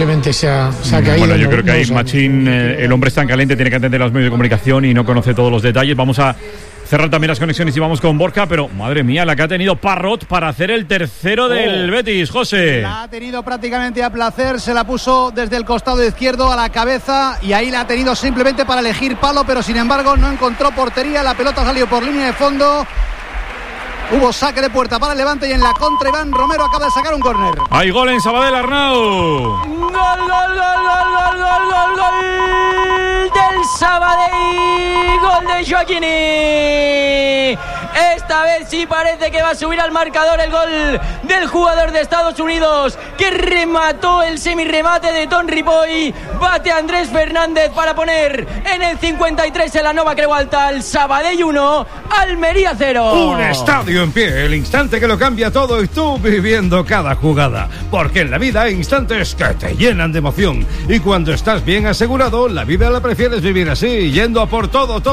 simplemente se ha caído. Bueno, yo creo que ahí Machín, el hombre es tan caliente, tiene que atender a los medios de comunicación y no conoce todos los detalles. Vamos a cerrar también las conexiones y vamos con Borja, pero madre mía, la que ha tenido Parrot para hacer el tercero del Betis, José. La ha tenido prácticamente a placer, se la puso desde el costado izquierdo a la cabeza y ahí la ha tenido simplemente para elegir palo, pero sin embargo no encontró portería, la pelota salió por línea de fondo. Hubo saque de puerta para el Levante y en la contra Iván Romero acaba de sacar un córner. Hay gol en Sabadell, Arnau. Gol del Sabadell, gol de Joaquini. Esta vez sí parece que va a subir al marcador el gol del jugador de Estados Unidos que remató el semirremate de Ton Ripoll. Bate Andrés Fernández para poner en el 53 en la Nova Creu Alta el Sabadell 1, Almería 0. Un estadio en pie, el instante que lo cambia todo y tú viviendo cada jugada. Porque en la vida hay instantes que te llenan de emoción. Y cuando estás bien asegurado, la vida la prefieres vivir así, yendo a por todo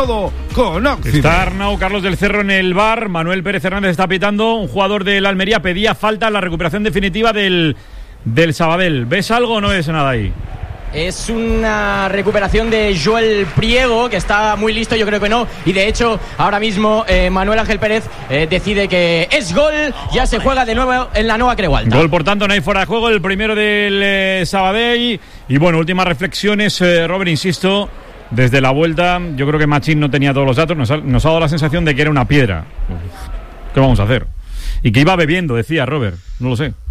con Oxide. Está Arnau Carlos del Cerro en el bar. Manuel Pérez Hernández está pitando. Un jugador del Almería pedía falta en la recuperación definitiva del Sabadell. ¿Ves algo o no ves nada ahí? Es una recuperación de Joel Priego, que está muy listo, yo creo que no. Y de hecho, ahora mismo Manuel Ángel Pérez decide que es gol. Ya se juega de nuevo en la Nova Creu Alta. Gol, por tanto, no hay fuera de juego. El primero del Sabadell. Y bueno, últimas reflexiones, Robert, insisto. Desde la vuelta, yo creo que Machín no tenía todos los datos. Nos ha dado la sensación de que era una piedra. ¿Qué vamos a hacer? Y que iba bebiendo, decía Robert. No lo sé.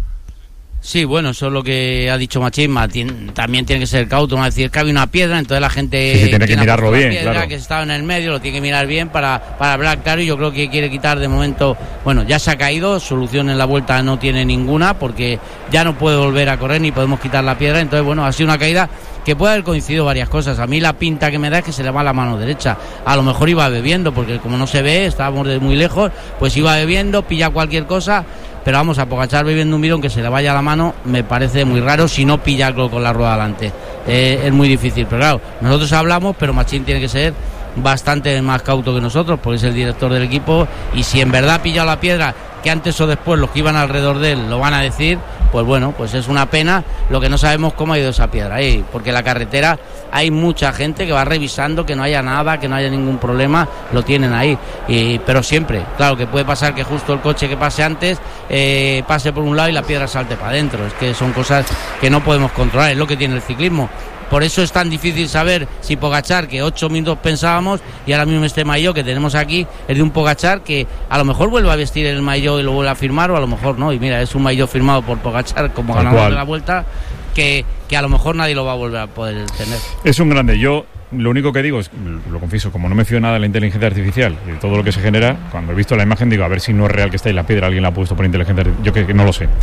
Sí, bueno, eso es lo que ha dicho Machín. También tiene que ser cauto, no decir que había una piedra, entonces la gente sí, tiene que mirarlo bien, piedra, claro. Que estaba en el medio, lo tiene que mirar bien para hablar claro. Y yo creo que quiere quitar de momento. Bueno, ya se ha caído, solución en la vuelta no tiene ninguna, porque ya no puede volver a correr ni podemos quitar la piedra. Entonces, bueno, ha sido una caída que puede haber coincidido varias cosas. A mí la pinta que me da es que se le va la mano derecha. A lo mejor iba bebiendo, porque como no se ve, estábamos de muy lejos, pues iba bebiendo, pilla cualquier cosa. Pero vamos, a Pogačar bebiendo un bidón que se le vaya la mano me parece muy raro, si no pillarlo con la rueda delante. Es muy difícil, pero claro, nosotros hablamos, pero Machín tiene que ser bastante más cauto que nosotros, porque es el director del equipo, y si en verdad ha pillado la piedra, que antes o después los que iban alrededor de él lo van a decir, pues bueno, pues es una pena. Lo que no sabemos cómo ha ido esa piedra ahí, porque la carretera hay mucha gente que va revisando que no haya nada, que no haya ningún problema, lo tienen ahí, pero siempre, claro que puede pasar que justo el coche que pase antes pase por un lado y la piedra salte para adentro. Es que son cosas que no podemos controlar, es lo que tiene el ciclismo. Por eso es tan difícil saber si Pogačar, que 8 minutos pensábamos, y ahora mismo este maillot que tenemos aquí es de un Pogačar que a lo mejor vuelve a vestir el maillot y lo vuelve a firmar, o a lo mejor no. Y mira, es un maillot firmado por Pogačar como ganador de la Vuelta, que a lo mejor nadie lo va a volver a poder tener. Es un grande. Yo lo único que digo es, lo confieso, como no me fío nada de la inteligencia artificial y de todo lo que se genera, cuando he visto la imagen digo, a ver si no es real que está ahí la piedra, alguien la ha puesto por inteligencia artificial. Yo que no lo sé.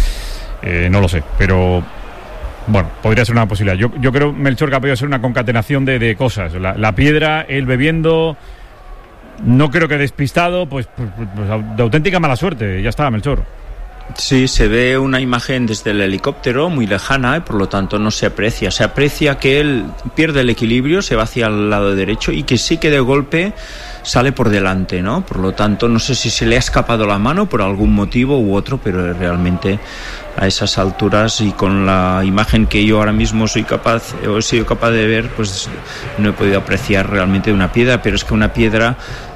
No lo sé, pero bueno, podría ser una posibilidad. Yo creo, Melchor, que ha podido ser una concatenación de cosas. La piedra, él bebiendo, no creo que despistado, pues de auténtica mala suerte. Ya está, Melchor. Sí, se ve una imagen desde el helicóptero muy lejana y por lo tanto no se aprecia. Se aprecia que él pierde el equilibrio, se va hacia el lado derecho y que sí que de golpe sale por delante, ¿no? Por lo tanto, no sé si se le ha escapado la mano por algún motivo u otro, pero realmente a esas alturas y con la imagen que yo ahora mismo he sido capaz de ver, pues no he podido apreciar realmente una piedra, pero es que una piedra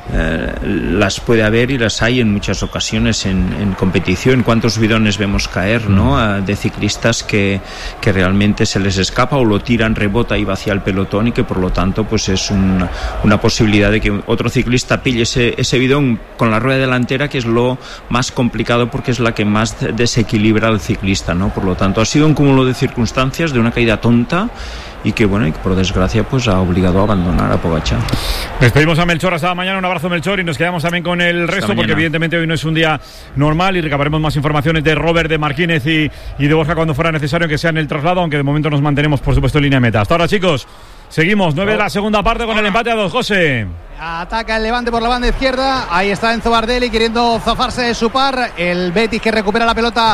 las puede haber y las hay en muchas ocasiones en competición. ¿Cuántos bidones vemos caer, ¿no? De ciclistas que realmente se les escapa o lo tiran, rebota y va hacia el pelotón y que por lo tanto pues es una posibilidad de que otro ciclista pille ese bidón con la rueda delantera, que es lo más complicado porque es la que más desequilibra al ciclista, ¿no? Por lo tanto ha sido un cúmulo de circunstancias de una caída tonta y que bueno, y por desgracia pues ha obligado a abandonar a Pogačar. Despedimos a Melchor hasta mañana, un abrazo, Melchor, y nos quedamos también con el resto porque evidentemente hoy no es un día normal y recabaremos más informaciones de Robert, de Marquínez y de Borja cuando fuera necesario, que sea en el traslado, aunque de momento nos mantenemos por supuesto en línea de meta. Hasta ahora, chicos, seguimos 9 de la segunda parte con el empate a 2, José. Ataca el Levante por la banda izquierda, ahí está Enzo Bardelli queriendo zafarse de su par, el Betis que recupera la pelota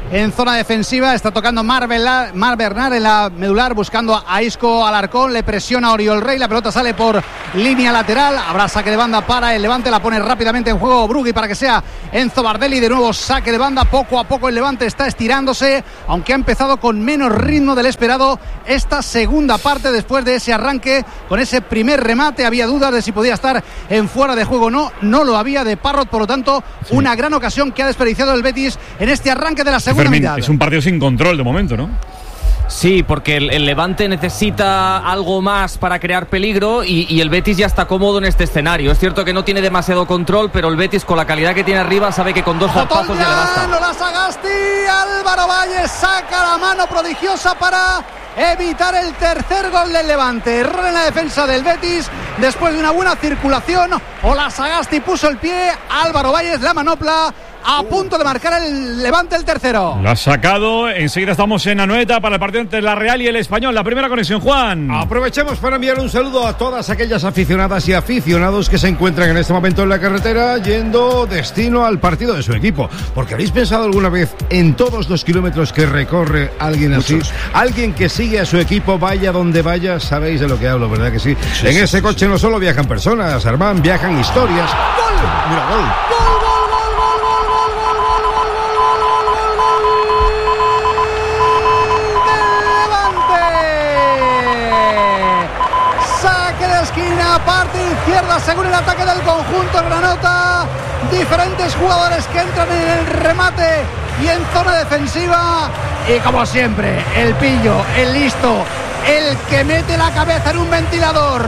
en zona defensiva. Está tocando Mar Bernal en la medular, buscando a Isco Alarcón. Le presiona a Oriol Rey. La pelota sale por línea lateral. Habrá saque de banda para el Levante. La pone rápidamente en juego Brugui para que sea Enzo Bardelli. De nuevo saque de banda. Poco a poco el Levante está estirándose, aunque ha empezado con menos ritmo del esperado esta segunda parte. Después de ese arranque con ese primer remate, había dudas de si podía estar en fuera de juego o no. No lo había de Parrot, por lo tanto, una gran ocasión que ha desperdiciado el Betis en este arranque de la segunda mitad. Es un partido sin control de momento, ¿no? Sí, porque el Levante necesita algo más para crear peligro y el Betis ya está cómodo en este escenario. Es cierto que no tiene demasiado control, pero el Betis, con la calidad que tiene arriba, sabe que con 2 zarpazos ya le basta. La Sagasti, Álvaro Valles saca la mano prodigiosa para evitar el tercer gol del Levante. Error en la defensa del Betis después de una buena circulación. Ola Sagasti puso el pie, Álvaro Valles la manopla, a punto de marcar el Levante el tercero. Lo ha sacado. Enseguida estamos en Anoeta para el partido entre la Real y el Español. La primera conexión, Juan. Aprovechamos para enviar un saludo a todas aquellas aficionadas y aficionados que se encuentran en este momento en la carretera yendo destino al partido de su equipo. Porque ¿habéis pensado alguna vez en todos los kilómetros que recorre alguien así? Muchos. Alguien que sigue a su equipo, vaya donde vaya. Sabéis de lo que hablo, ¿verdad que sí? En ese coche no solo viajan personas, Armán, viajan historias. ¡Gol! Mira, gol. Parte izquierda según el ataque del conjunto granota. Diferentes jugadores que entran en el remate y en zona defensiva. Y como siempre, el pillo, el listo, el que mete la cabeza en un ventilador.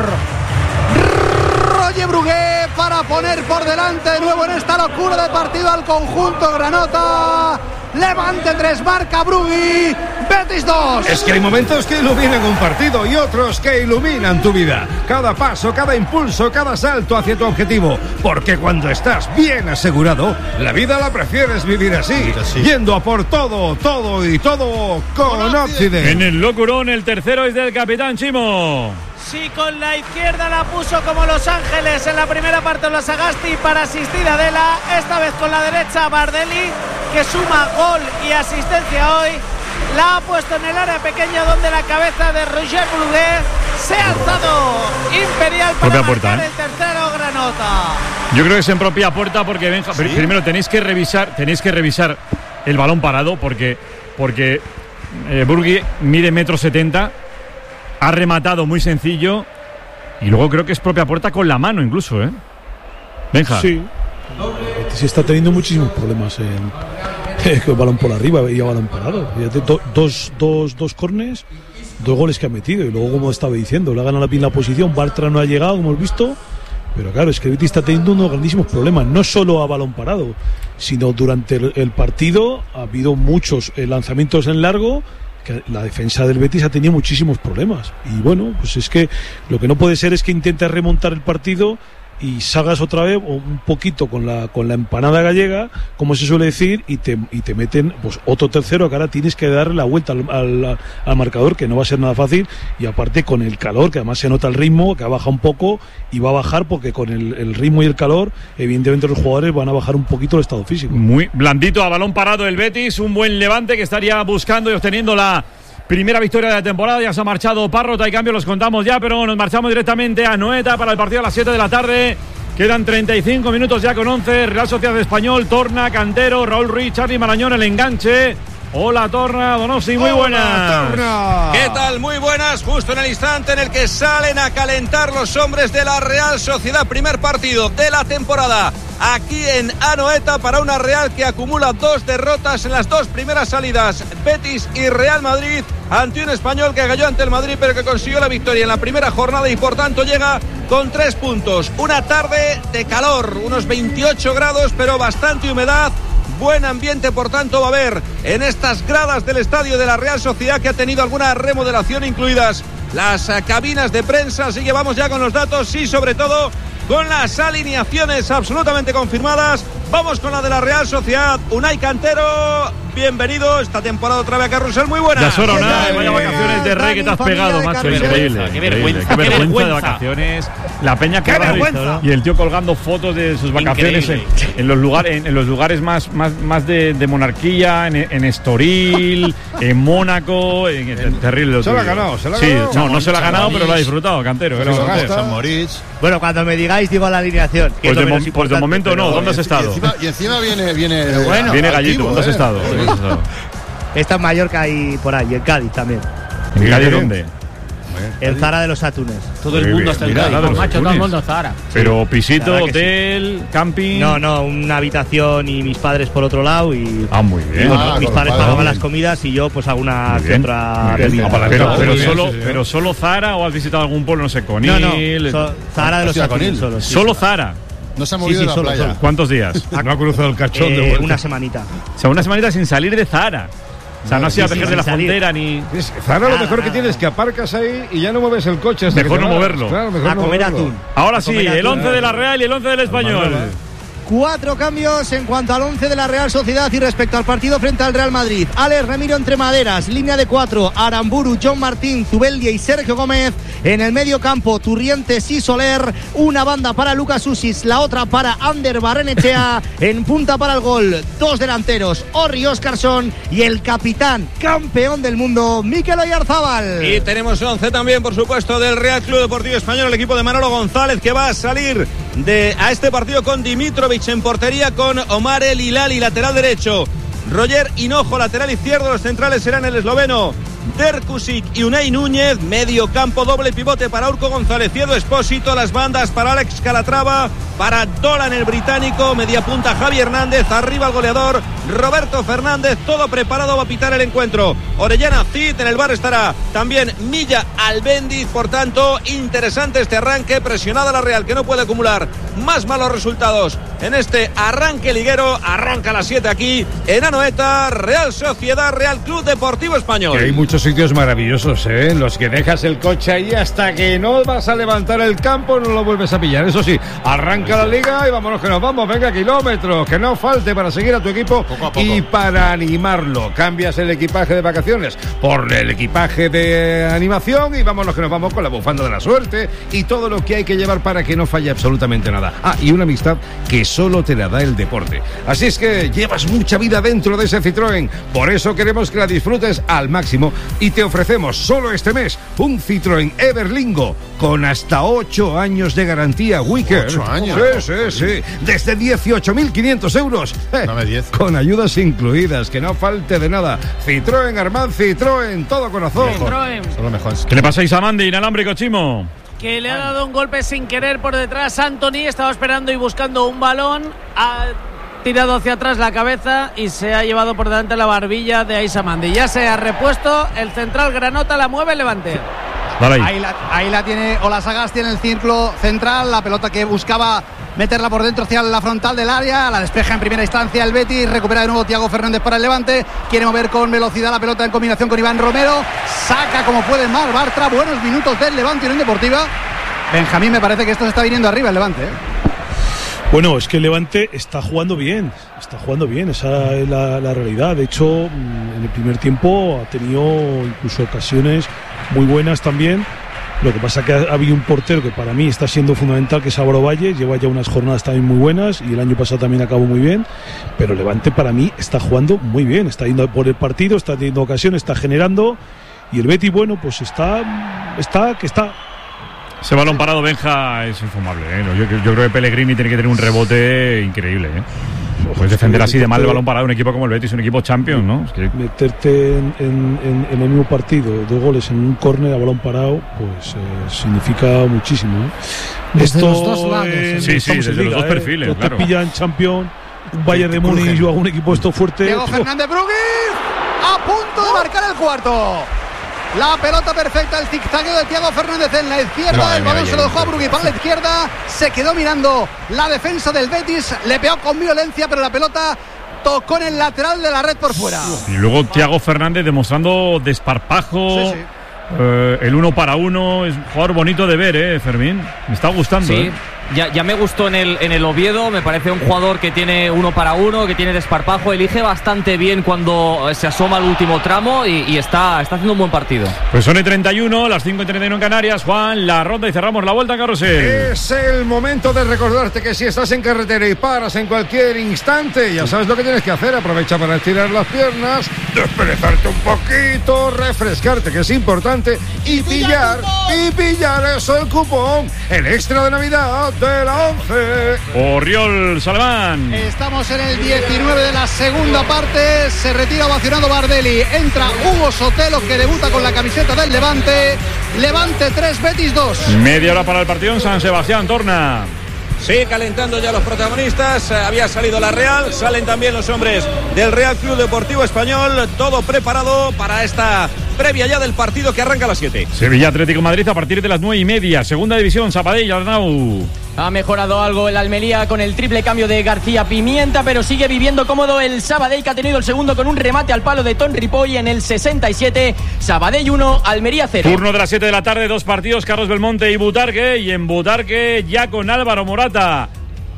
Roger Brugué para poner por delante de nuevo en esta locura de partido al conjunto granota. Levante 3, marca Brugui, Betis 2. Es que hay momentos que iluminan un partido y otros que iluminan tu vida. Cada paso, cada impulso, cada salto hacia tu objetivo. Porque cuando estás bien asegurado, la vida la prefieres vivir así. Yendo a por todo, todo y todo con Occident. En el locurón, el tercero es del capitán Chimo. Sí, con la izquierda la puso como Los Ángeles en la primera parte Ola Sagasti para asistir a Adela. Esta vez con la derecha Bardelli, que suma gol y asistencia hoy. La ha puesto en el área pequeña donde la cabeza de Roger Brugué se ha alzado imperial para marcar el tercero granota. Yo creo que es en propia puerta porque Benja, ¿sí? Primero tenéis que revisar el balón parado porque Brugui mide 1,70 m. Ha rematado muy sencillo y luego creo que es propia puerta con la mano incluso, ¿eh? Benja. Sí. Se está teniendo muchísimos problemas con el balón por arriba y el balón parado. Dos córneres, 2 goles que ha metido y luego, como estaba diciendo, le ha ganado bien la posición. Bartra no ha llegado, como hemos visto. Pero claro, es que el Betis está teniendo unos grandísimos problemas, no solo a balón parado, sino durante el partido ha habido muchos lanzamientos en largo, que la defensa del Betis ha tenido muchísimos problemas. Y bueno, pues es que lo que no puede ser es que intentes remontar el partido y salgas otra vez un poquito con la empanada gallega, como se suele decir, y te meten pues otro tercero, que ahora tienes que darle la vuelta al marcador, que no va a ser nada fácil, y aparte con el calor, que además se nota el ritmo, que ha bajado un poco, y va a bajar porque con el ritmo y el calor, evidentemente los jugadores van a bajar un poquito el estado físico. Muy blandito a balón parado el Betis, un buen Levante que estaría buscando y obteniendo la primera victoria de la temporada. Ya se ha marchado Parrot, hay cambios, los contamos ya, pero nos marchamos directamente a Anoeta para el partido a las 7 de la tarde. Quedan 35 minutos ya con 11. Real Sociedad Español, Torna, Cantero, Raúl Ruiz, Charly Marañón, el enganche. Hola Torna, Donosti, muy buenas. ¿Qué tal? Muy buenas, justo en el instante en el que salen a calentar los hombres de la Real Sociedad. Primer partido de la temporada aquí en Anoeta para una Real que acumula 2 derrotas en las 2 primeras salidas. Betis y Real Madrid, ante un Español que cayó ante el Madrid pero que consiguió la victoria en la primera jornada y por tanto llega con 3 puntos. Una tarde de calor, unos 28 grados pero bastante humedad. Buen ambiente, por tanto, va a haber en estas gradas del estadio de la Real Sociedad, que ha tenido alguna remodelación, incluidas las cabinas de prensa. Así que vamos ya con los datos y sobre todo con las alineaciones absolutamente confirmadas. Vamos con la de la Real Sociedad. Unai Cantero, bienvenido esta temporada otra vez a Carrusel, muy buena. Ya es hora, Unai, vaya vacaciones viajes de rey que te has pegado, macho. Increíble. Qué vergüenza de vacaciones. La peña que y el tío colgando fotos de sus vacaciones en los lugares más de monarquía, en Estoril, en Mónaco, terrible. Se lo ha ganado, Sí, no se lo ha ganado, pero lo ha disfrutado, Cantero. San Moritz. Bueno, cuando me digáis, digo la alineación. Pues de momento no. ¿Dónde has estado? Y encima viene Gallito. ¿Dónde has estado? Está en Mallorca y por ahí, en Cádiz también. ¿En Cádiz dónde? En Zara de los Atunes. Todo el mundo está en Cádiz. Macho, todo el mundo en Zara. Pero pisito, hotel, camping. No, una habitación y mis padres por otro lado. Muy bien. Mis padres pagaban las comidas y yo pues alguna que otra bebida. Pero solo Zara, o has visitado algún pueblo, no sé, Conil. No, Zara de los Atunes solo. Solo Zara. No se ha movido de la playa. Solo. ¿Cuántos días? No ha cruzado el cachón de vuelta. Una semanita. O sea, una semanita sin salir de Zara. O sea, no has ido a tejer de la frontera ni... Zara lo mejor que tienes es que aparcas ahí y ya no mueves el coche. Mejor no moverlo. Claro, mejor a comer atún. Ahora sí, el 11 de la Real y el 11 del Español. 4 cambios en cuanto al 11 de la Real Sociedad y respecto al partido frente al Real Madrid. Alex Remiro entre maderas, línea de 4, Aramburu, John Martín, Zubeldia y Sergio Gómez. En el medio campo, Turrientes y Soler. Una banda para Lucas Usis, la otra para Ander Barrenechea. En punta para el gol, 2 delanteros, Orri Óscarson y el capitán, campeón del mundo, Mikel Oyarzábal. Y tenemos 11 también, por supuesto, del Real Club Deportivo Español, el equipo de Manolo González, que va a salir a este partido con Dimitrovic en portería, con Omar El Hilali, lateral derecho, Roger Hinojo, lateral izquierdo. Los centrales serán el esloveno Derkusic y Unai Núñez. Medio campo, doble pivote para Urco González y Edu Espósito. Las bandas para Alex Calatrava, para Dolan el británico. Media punta Javi Hernández. Arriba el goleador Roberto Fernández. Todo preparado, va a pitar el encuentro Orellana Cid. En el bar estará también Milla Albendiz. Por tanto, interesante este arranque. Presionada la Real, que no puede acumular más malos resultados en este arranque liguero. Arranca a las 7 aquí en Anoeta. Real Sociedad, Real Club Deportivo Español. Que hay muchos sitios maravillosos, en los que dejas el coche ahí hasta que no vas a levantar el campo, no lo vuelves a pillar. Eso sí, arranca la liga y vámonos que nos vamos. Venga, kilómetros, que no falte para seguir a tu equipo poco a poco. Y para animarlo. Cambias el equipaje de vacaciones por el equipaje de animación y vámonos que nos vamos con la bufanda de la suerte y todo lo que hay que llevar para que no falle absolutamente nada. Y una amistad que solo te la da el deporte. Así es que llevas mucha vida dentro de ese Citroën. Por eso queremos que la disfrutes al máximo y te ofrecemos solo este mes un Citroën Everlingo con hasta 8 años de garantía. Wicker. 8 años. Sí. Desde 18.500 euros. Dame 10. Con ayudas incluidas, que no falte de nada. Citroën, Armand Citroën, todo corazón. Solo mejor. ¿Qué le pasa a Isamandi, inalámbrico, Chimo? Que le ha dado un golpe sin querer por detrás. Anthony estaba esperando y buscando un balón. Ha tirado hacia atrás la cabeza y se ha llevado por delante la barbilla de Isamandi. Ya se ha repuesto. El central Granota la mueve el Levante. Ahí la tiene Olasagasti en el círculo central. La pelota que buscaba meterla por dentro hacia la frontal del área. La despeja en primera instancia el Betis. Recupera de nuevo Thiago Fernández para el Levante. Quiere mover con velocidad la pelota en combinación con Iván Romero. Saca como puede Marc Bartra. Buenos minutos del Levante Unión Deportiva. Benjamín, me parece que esto se está viniendo arriba el Levante. Bueno, es que el Levante está jugando bien, esa es la realidad. De hecho, en el primer tiempo ha tenido incluso ocasiones muy buenas también. Lo que pasa es que ha habido un portero que para mí está siendo fundamental, que es Álvaro Valle. Lleva ya unas jornadas también muy buenas y el año pasado también acabó muy bien. Pero el Levante para mí está jugando muy bien, está yendo por el partido, está teniendo ocasiones, está generando. Y el Betis, bueno, pues está. Ese balón parado, Benja, es infumable, Yo creo que Pellegrini tiene que tener un rebote increíble, Puedes defender así de mal el balón parado un equipo como el Betis, un equipo champion, ¿no? Es que... Meterte en el mismo partido 2 goles en un córner a balón parado, pues significa muchísimo, Desde los dos lados. Sí, desde los dos perfiles, claro. Te pillan champion, un Bayern de Múnich o algún equipo esto fuerte. Diego Fernández Brugui a punto de marcar el cuarto. La pelota perfecta, el zigzagueo de Thiago Fernández en la izquierda. El balón se lo dejó a Brugui para la izquierda. Se quedó mirando la defensa del Betis. Le pegó con violencia, pero la pelota tocó en el lateral de la red por fuera. Y luego Thiago Fernández demostrando desparpajo. Sí. El 1 para 1. Es un jugador bonito de ver, Fermín. Me está gustando. Sí. ya me gustó en el Oviedo. Me parece un jugador que tiene 1 para 1, que tiene desparpajo, elige bastante bien cuando se asoma al último tramo y está haciendo un buen partido. Pues son 31, las 5:31 en Canarias. Juan, la ronda y cerramos la vuelta, Carrusel. Es el momento de recordarte que si estás en carretera y paras en cualquier instante, ya sabes lo que tienes que hacer. Aprovecha para estirar las piernas, desperezarte un poquito, refrescarte, que es importante, y pillar eso, el cupón, el extra de Navidad de la 11. Oriol Salamán. Estamos en el 19 de la segunda parte. Se retira ovacionado Bardelli. Entra Hugo Sotelo, que debuta con la camiseta del Levante. Levante 3, Betis 2. Media hora para el partido en San Sebastián, Torna. Sí, calentando ya los protagonistas. Había salido la Real, salen también los hombres del Real Club Deportivo Español. Todo preparado para esta previa ya del partido que arranca a las 7. Sevilla Atlético Madrid a partir de las 9:30. Segunda división, Sabadell, Arnau. Ha mejorado algo el Almería con el triple cambio de García Pimienta, pero sigue viviendo cómodo el Sabadell, que ha tenido el segundo con un remate al palo de Ton Ripoll en el 67. Sabadell 1, Almería 0. Turno de las 7 de la tarde, 2 partidos, Carlos Belmonte y Butarque. Y en Butarque ya con Álvaro Morata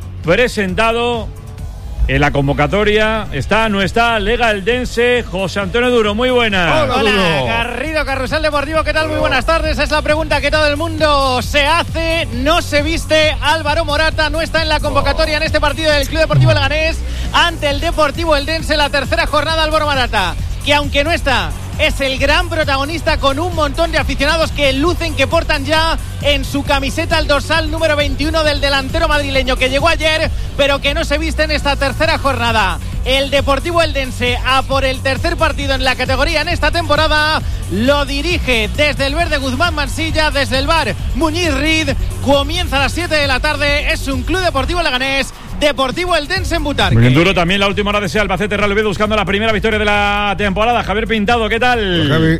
presentado en la convocatoria. ¿Está? ¿No está? Lega Eldense, José Antonio Duro, muy buenas. Hola, Garrido, Carrusel Deportivo, ¿qué tal? Muy buenas tardes. Es la pregunta que todo el mundo se hace. No se viste Álvaro Morata, no está en la convocatoria en este partido del Club Deportivo Leganés ante el Deportivo Eldense, la tercera jornada. Álvaro Morata, que aunque no está, es el gran protagonista, con un montón de aficionados que lucen, que portan ya en su camiseta el dorsal número 21 del delantero madrileño, que llegó ayer pero que no se viste en esta tercera jornada. El Deportivo Eldense a por el tercer partido en la categoría en esta temporada. Lo dirige desde el verde Guzmán Mansilla, desde el bar Muñiz Reed. Comienza a las 7 de la tarde. Es un Club Deportivo Leganés, Deportivo Eldense en Butarque. Muy bien, Duro, también la última hora de ese Albacete Real Oviedo buscando la primera victoria de la temporada. Javier Pintado, ¿qué tal? Javi.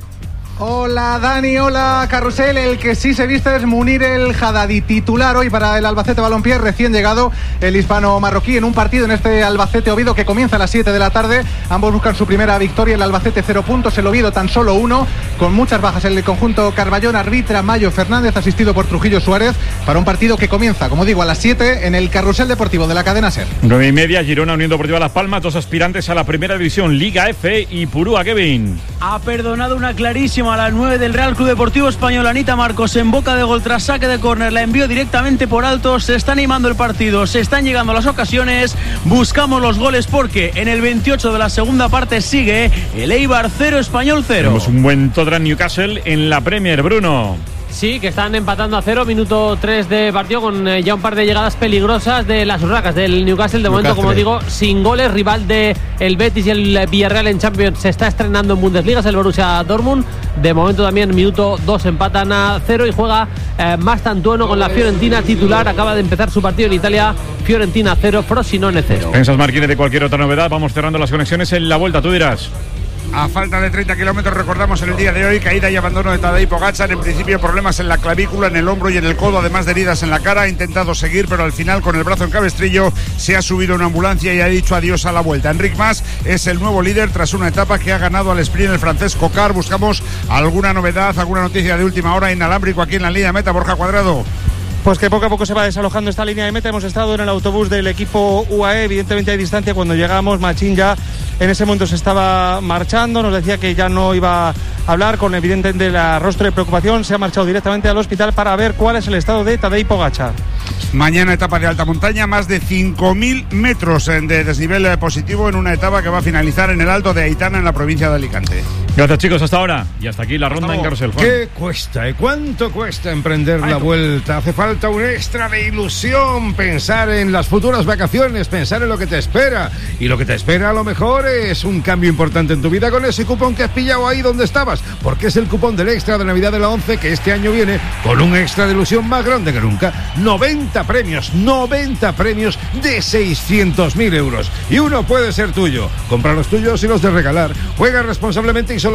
Hola Dani, hola Carrusel. El que sí se viste es Munir El Haddadi, titular hoy para el Albacete Balompié, recién llegado el hispano-marroquí en un partido en este Albacete Oviedo que comienza a las 7 de la tarde. Ambos buscan su primera victoria. El Albacete 0 puntos, el Oviedo tan solo 1, con muchas bajas en el conjunto Carballón. Arbitra Mayo Fernández, asistido por Trujillo Suárez, para un partido que comienza, como digo, a las 7 en el Carrusel Deportivo de la cadena SER. 9:30, Girona Unión Deportiva Las Palmas, 2 aspirantes a la primera división, Liga F, y Purúa, Kevin. Ha perdonado una clarísima a las 9 del Real Club Deportivo Español. Anita Marcos en boca de gol tras saque de córner, la envió directamente por alto. Se está animando el partido, se están llegando las ocasiones. Buscamos los goles porque en el 28 de la segunda parte sigue el Eibar 0, Español 0. Tenemos un buen Tottenham Newcastle en la Premier, Bruno. Sí, que están empatando a 0, minuto 3 de partido, con ya un par de llegadas peligrosas de las urracas del Newcastle. De momento, como digo, sin goles. Rival de el Betis y el Villarreal en Champions se está estrenando en Bundesliga, es el Borussia Dortmund. De momento también minuto 2 empatan a 0 y juega Mastantuono con la Fiorentina titular. Acaba de empezar su partido en Italia. Fiorentina 0, Frosinone 0. ¿Pensas, Marquines, de cualquier otra novedad? Vamos cerrando las conexiones en la vuelta, tú dirás. A falta de 30 kilómetros, recordamos en el día de hoy, caída y abandono de Tadej Pogačar. En principio problemas en la clavícula, en el hombro y en el codo, además de heridas en la cara. Ha intentado seguir, pero al final, con el brazo en cabestrillo, se ha subido a una ambulancia y ha dicho adiós a la vuelta. Enric Mas es el nuevo líder tras una etapa que ha ganado al sprint el francés Cocar. Buscamos alguna novedad, alguna noticia de última hora inalámbrico aquí en la línea de meta. Borja Cuadrado. Pues que poco a poco se va desalojando esta línea de meta. Hemos estado en el autobús del equipo UAE, evidentemente hay distancia. Cuando llegamos, Machín ya en ese momento se estaba marchando, nos decía que ya no iba a hablar, con evidentemente el rostro de preocupación. Se ha marchado directamente al hospital para ver cuál es el estado de Tadej Pogačar. Mañana etapa de alta montaña, más de 5.000 metros de desnivel positivo en una etapa que va a finalizar en el Alto de Aitana, en la provincia de Alicante. Gracias, chicos, hasta ahora. Y hasta aquí la ronda en Carrusel. ¿Qué cuesta? ¿Cuánto cuesta emprender la vuelta? Hace falta un extra de ilusión, pensar en las futuras vacaciones, pensar en lo que te espera. Y lo que te espera a lo mejor es un cambio importante en tu vida con ese cupón que has pillado ahí donde estabas, porque es el cupón del extra de Navidad de la 11, que este año viene con un extra de ilusión más grande que nunca. 90 premios de 600.000 euros. Y uno puede ser tuyo. Compra los tuyos y los de regalar. Juega responsablemente y solo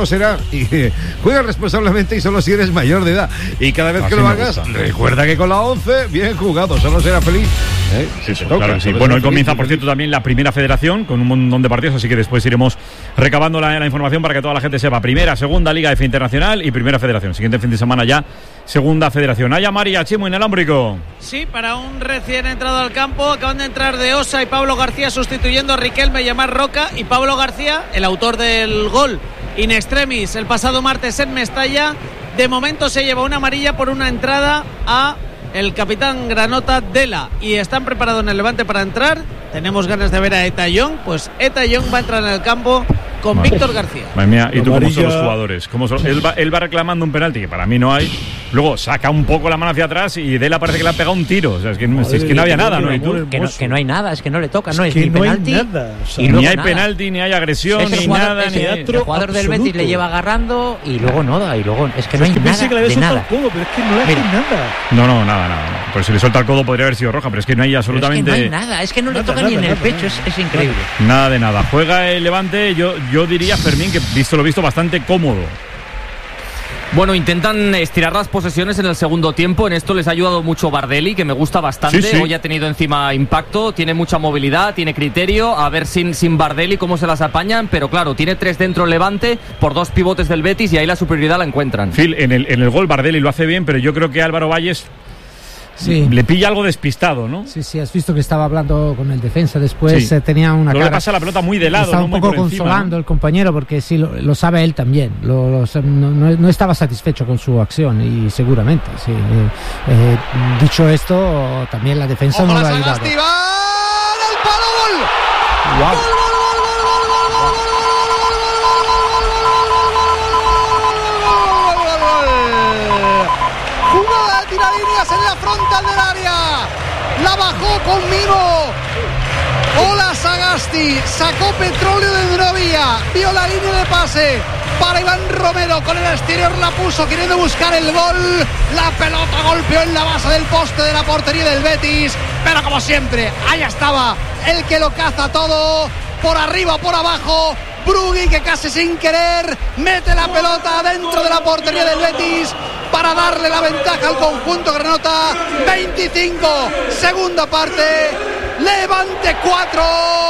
si eres mayor de edad. Y cada vez que lo hagas, recuerda que con la 11, bien jugado, solo será feliz. Sí, claro que sí. Bueno, hoy comienza, por cierto, también la primera federación con un montón de partidos, así que después iremos recabando la información para que toda la gente sepa. Primera, segunda Liga F Internacional y primera federación. Siguiente fin de semana ya, segunda federación. Haya María, Chimo inalámbrico. Sí, para un recién entrado al campo, acaban de entrar De Osa y Pablo García sustituyendo a Riquelme y a Mar Roca. Y Pablo García, el autor del gol in extremis el pasado martes en Mestalla, de momento se lleva una amarilla por una entrada a el capitán granota Dela. Y están preparados en el Levante para entrar. Tenemos ganas de ver a Eta Young. Pues Eta Young va a entrar en el campo con Víctor García. Madre mía, ¿y tú cómo son los jugadores? ¿Cómo son? Él va reclamando un penalti que para mí no hay. Luego saca un poco la mano hacia atrás y Dela parece que le ha pegado un tiro. O sea, es que no había nada, ¿no? ¿Y tú? Que no hay nada, es que no le toca, no es que ni no penalti. Hay nada, o sea, y ni hay penalti, ni hay agresión, ni nada. El jugador del Betis le lleva agarrando y luego nada, y luego es que no hay nada de nada. Codo, pero es que no le hace nada. No, nada. Pues si le suelta el codo podría haber sido roja, pero es que no hay absolutamente. Es que no hay nada, es que no le toca ni en el pecho, es increíble. Nada de nada. Juega el Levante, yo diría, Fermín, que visto lo visto, bastante cómodo. Bueno, intentan estirar las posesiones en el segundo tiempo. En esto les ha ayudado mucho Bardelli, que me gusta bastante. Sí. Hoy ha tenido encima impacto, tiene mucha movilidad, tiene criterio. A ver sin Bardelli cómo se las apañan. Pero claro, tiene 3 dentro el Levante por 2 pivotes del Betis y ahí la superioridad la encuentran. Phil, en el gol Bardelli lo hace bien, pero yo creo que Álvaro Valles le pilla algo despistado, ¿no? Sí, has visto que estaba hablando con el defensa después, tenía una cara. Le pasa la pelota muy de lado, estaba un poco consolando, ¿no? El compañero, porque sí, lo sabe él también. No estaba satisfecho con su acción y seguramente, sí. Dicho esto, también la defensa no lo ha ayudado. ¡El palo, gol! ¡Wow! En la frontal del área, la bajó con mimo. Hola Sagasti, sacó petróleo de donde no había, vio la línea de pase para Iván Romero, con el exterior la puso queriendo buscar el gol. La pelota golpeó en la base del poste de la portería del Betis, pero como siempre, ahí estaba el que lo caza todo, por arriba o por abajo. Brugui, que casi sin querer mete la pelota dentro de la portería del Betis para darle la ventaja al conjunto granota. 25, segunda parte, Levante 4,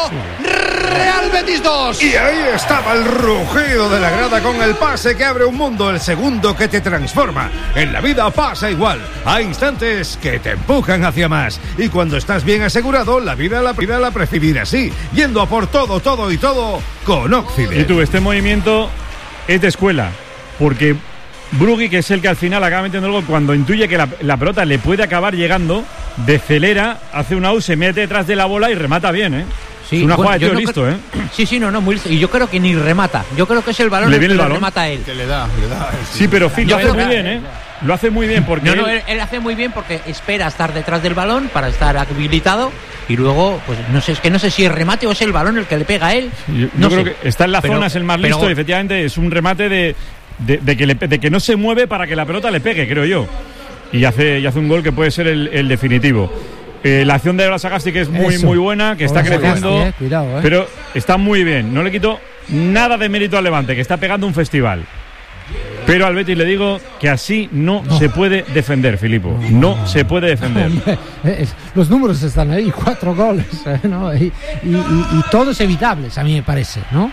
Real Betis 2. Y ahí estaba el rugido de la grada con el pase que abre un mundo, el segundo que te transforma. En la vida pasa igual, hay instantes que te empujan hacia más. Y cuando estás bien asegurado, la vida la prefieres vivir así, yendo a por todo con Occident. Y tú, este movimiento es de escuela, porque Brugui, que es el que al final acaba metiendo el gol, cuando intuye que la pelota le puede acabar llegando, decelera, hace un out, se mete detrás de la bola y remata bien, ¿eh? Sí, es una jugada de tío listo, ¿eh? Sí, muy listo. Y yo creo que ni remata. Yo creo que es el balón el que le remata a él. Que le da. Sí, pero Phil, lo hace muy bien, ¿eh? Lo hace muy bien porque él hace muy bien porque espera estar detrás del balón para estar habilitado y luego, pues no sé si es remate o es el balón el que le pega a él. Yo creo que está en la zona, es el más listo y efectivamente es un remate de que no se mueve para que la pelota le pegue, creo yo. Y hace un gol que puede ser el definitivo. La acción de Ola Sagasti, que es muy buena, que está creciendo, cuidado, pero está muy bien. No le quito nada de mérito al Levante, que está pegando un festival. Pero al Betis le digo que así no se puede defender, Filipo. No se puede defender. Los números están ahí, 4 goles, ¿no? Y todos evitables, a mí me parece, ¿no?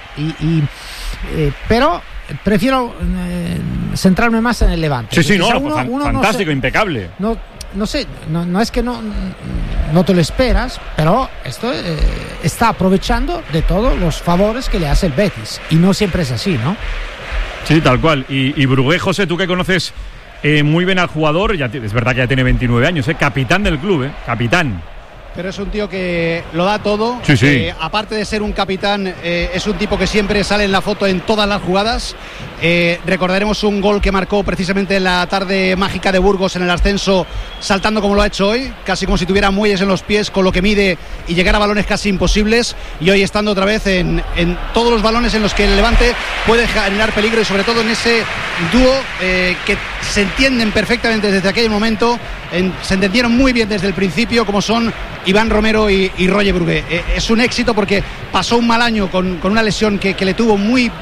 Pero prefiero centrarme más en el Levante. Sí, fantástico, impecable. No sé, no es que no te lo esperas, pero esto está aprovechando de todos los favores que le hace el Betis. Y no siempre es así, ¿no? Sí, tal cual. Y Brugué, José, tú que conoces muy bien al jugador, es verdad que ya tiene 29 años, capitán del club, capitán. Pero es un tío que lo da todo. Sí. Aparte de ser un capitán, es un tipo que siempre sale en la foto en todas las jugadas. Recordaremos un gol que marcó precisamente en la tarde mágica de Burgos en el ascenso, saltando como lo ha hecho hoy, casi como si tuviera muelles en los pies con lo que mide y llegar a balones casi imposibles. Y hoy estando otra vez en todos los balones en los que el Levante puede generar peligro, y sobre todo en ese dúo que se entienden perfectamente desde aquel momento, se entendieron muy bien desde el principio, como son Iván Romero y Roger Brugué. Es un éxito porque pasó un mal año con una lesión que le tuvo muy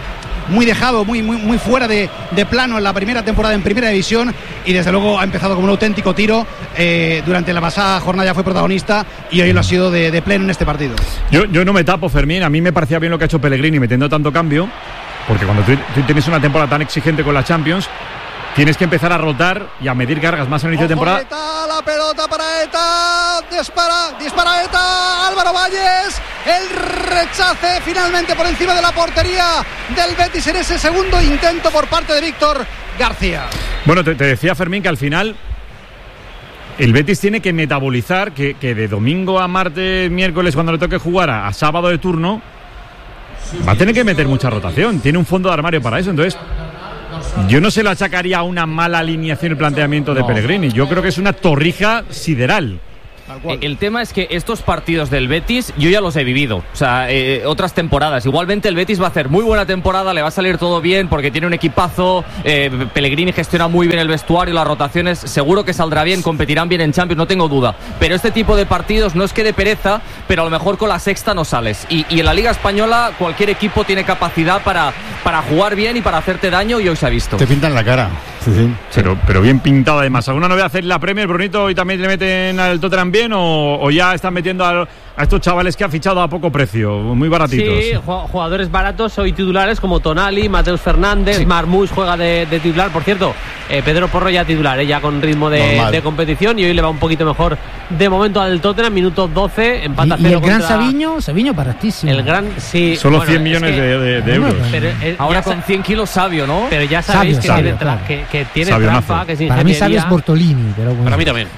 muy dejado, muy fuera de plano en la primera temporada en Primera División, y desde luego ha empezado como un auténtico tiro. Durante la pasada jornada ya fue protagonista y hoy lo ha sido de pleno en este partido. Yo no me tapo, Fermín. A mí me parecía bien lo que ha hecho Pellegrini metiendo tanto cambio, porque cuando tú tienes una temporada tan exigente con la Champions, tienes que empezar a rotar y a medir cargas más al inicio de temporada. La pelota para Eta, dispara Eta, Álvaro Valles, el rechace finalmente por encima de la portería del Betis en ese segundo intento por parte de Víctor García. Bueno, te decía, Fermín, que al final el Betis tiene que metabolizar que de domingo a martes, miércoles, cuando le toque jugar a sábado de turno, va a tener que meter mucha rotación. Tiene un fondo de armario para eso, entonces yo no se lo achacaría a una mala alineación y planteamiento de Pellegrini. Yo creo que es una torrija sideral. El tema es que estos partidos del Betis yo ya los he vivido, o sea, otras temporadas. Igualmente el Betis va a hacer muy buena temporada, le va a salir todo bien porque tiene un equipazo, Pellegrini gestiona muy bien el vestuario, las rotaciones, seguro que saldrá bien, competirán bien en Champions, no tengo duda. Pero este tipo de partidos no es que de pereza, pero a lo mejor con la sexta no sales. Y en la Liga Española cualquier equipo tiene capacidad para jugar bien y para hacerte daño, y hoy se ha visto. Te pintan la cara. Sí. Pero bien pintado además. ¿Alguna novedad en la Premier, Brunito? ¿Y también le meten al Tottenham bien o ya están metiendo a estos chavales que ha fichado a poco precio, muy baratitos? Sí, jugadores baratos hoy titulares como Tonali, Mateus Fernández, sí. Marmoush juega de titular. Por cierto, Pedro Porro ya titular, ya con ritmo de competición, y hoy le va un poquito mejor de momento al Tottenham. Minuto 12, empata 0 y el gran Savinho baratísimo. El gran, sí. Solo 100 millones de euros. Pero, ahora con 100 kilos Sabio, ¿no? Pero ya sabéis Sabio, que tiene trampa, que es ingeniería. Para mí Sabio es Bortolini, pero bueno. Para mí también.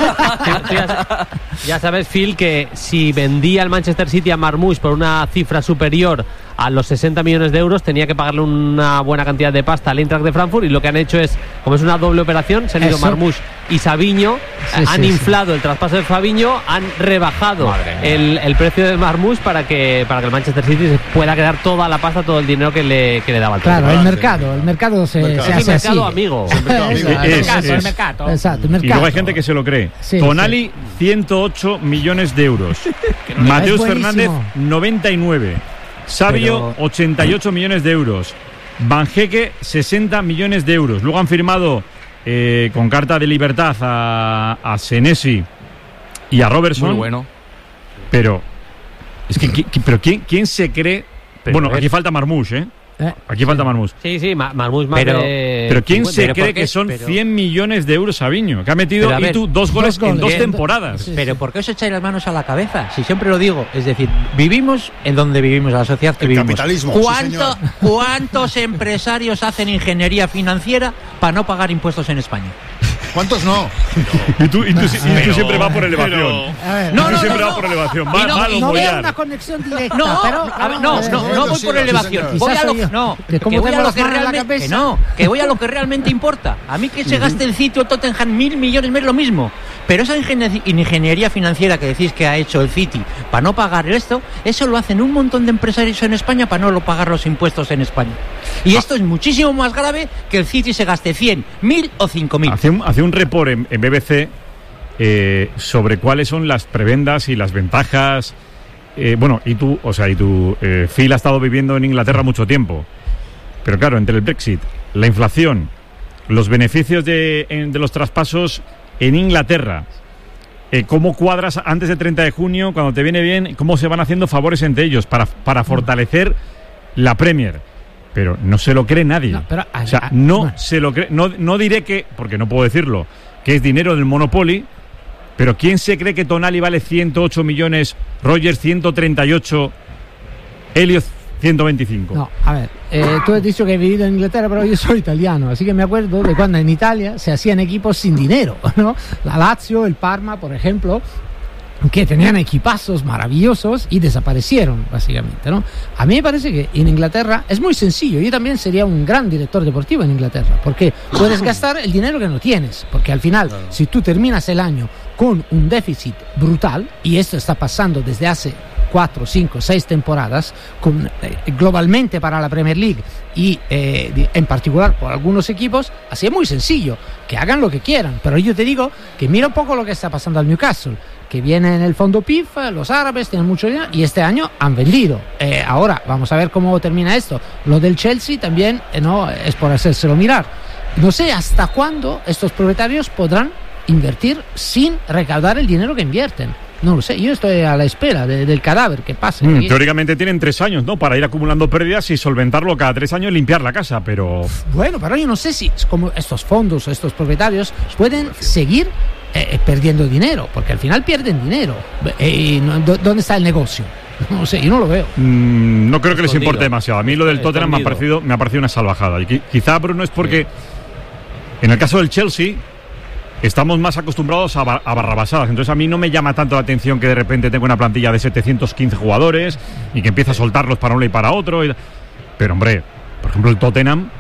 Ya sabes, Phil, que si vendía el Manchester City a Marmoush por una cifra superior a los 60 millones de euros, tenía que pagarle una buena cantidad de pasta al Eintracht de Frankfurt, y lo que han hecho es, como es una doble operación, se han ido Marmoush y Savinho, han inflado el traspaso de Savinho, han rebajado el precio de Marmoush para que el Manchester City pueda quedar toda la pasta, todo el dinero que le daba al Claro, el mercado se hace así. El mercado amigo. El mercado. Exacto, el mercado. Y luego hay gente que se lo cree. Tonali, 108 millones de euros. Mateus Fernández, 99. Sabio, 88 millones de euros. Banjeque, 60 millones de euros. Luego han firmado con carta de libertad a Senesi y a Robertson. Muy bueno. Pero es que pero ¿quién se cree? Bueno, aquí falta Marmoush, Aquí falta Marmoush. Sí, Marmoush más pero ¿quién se cree que son 100 millones de euros Savinho? Que ha metido dos goles en 2 temporadas. Pero ¿por qué os echáis las manos a la cabeza? Si siempre lo digo, es decir, vivimos en donde vivimos, la sociedad que vivimos. Capitalismo. ¿Cuántos empresarios hacen ingeniería financiera para no pagar impuestos en España? ¿Cuántos no? Y tú siempre vas por elevación. No, siempre vas por elevación. No veo una conexión directa. No voy por elevación. Voy a lo que realmente importa. A mí que se gaste el City o Tottenham 1.000 millones me es lo mismo. Pero esa ingeniería financiera que decís que ha hecho el City para no pagar esto, eso lo hacen un montón de empresarios en España para no pagar los impuestos en España. Y esto es muchísimo más grave que el City se gaste 100, 1.000 o 5.000. Hace un report en BBC sobre cuáles son las prebendas y las ventajas. Y tú, Phil ha estado viviendo en Inglaterra mucho tiempo. Pero claro, entre el Brexit, la inflación, los beneficios de los traspasos en Inglaterra, cómo cuadras antes del 30 de junio, cuando te viene bien, cómo se van haciendo favores entre ellos para fortalecer la Premier. Pero no se lo cree nadie. Se lo cree. No diré que, porque no puedo decirlo, que es dinero del Monopoly, pero ¿quién se cree que Tonali vale 108 millones, Rogers 138, Elliot 125? No, a ver, tú has dicho que he vivido en Inglaterra, pero yo soy italiano, así que me acuerdo de cuando en Italia se hacían equipos sin dinero, ¿no? La Lazio, el Parma, por ejemplo, que tenían equipazos maravillosos y desaparecieron, básicamente, ¿no? A mí me parece que en Inglaterra es muy sencillo. Yo también sería un gran director deportivo en Inglaterra, porque puedes gastar el dinero que no tienes, porque al final, si tú terminas el año con un déficit brutal, y esto está pasando desde hace 4, 5, 6 temporadas, globalmente para la Premier League y en particular por algunos equipos, así es muy sencillo, que hagan lo que quieran. Pero yo te digo que mira un poco lo que está pasando al Newcastle, que viene en el fondo PIF, los árabes tienen mucho dinero y este año han vendido. Ahora vamos a ver cómo termina esto. Lo del Chelsea también no es por hacérselo mirar. No sé hasta cuándo estos propietarios podrán invertir sin recaudar el dinero que invierten. No lo sé, yo estoy a la espera del cadáver que pase. Teóricamente tienen 3 años, ¿no? Para ir acumulando pérdidas y solventarlo cada 3 años y limpiar la casa, pero... Bueno, pero yo no sé si como estos fondos, estos propietarios pueden seguir perdiendo dinero, porque al final pierden dinero. ¿Dónde está el negocio? No sé, yo no lo veo. No creo que les importe demasiado. A mí lo del Tottenham me ha parecido una salvajada. Y quizá, Bruno, es porque en el caso del Chelsea estamos más acostumbrados a barrabasadas. Entonces a mí no me llama tanto la atención que de repente tenga una plantilla de 715 jugadores y que empiece a soltarlos para uno y para otro. Pero hombre, por ejemplo el Tottenham,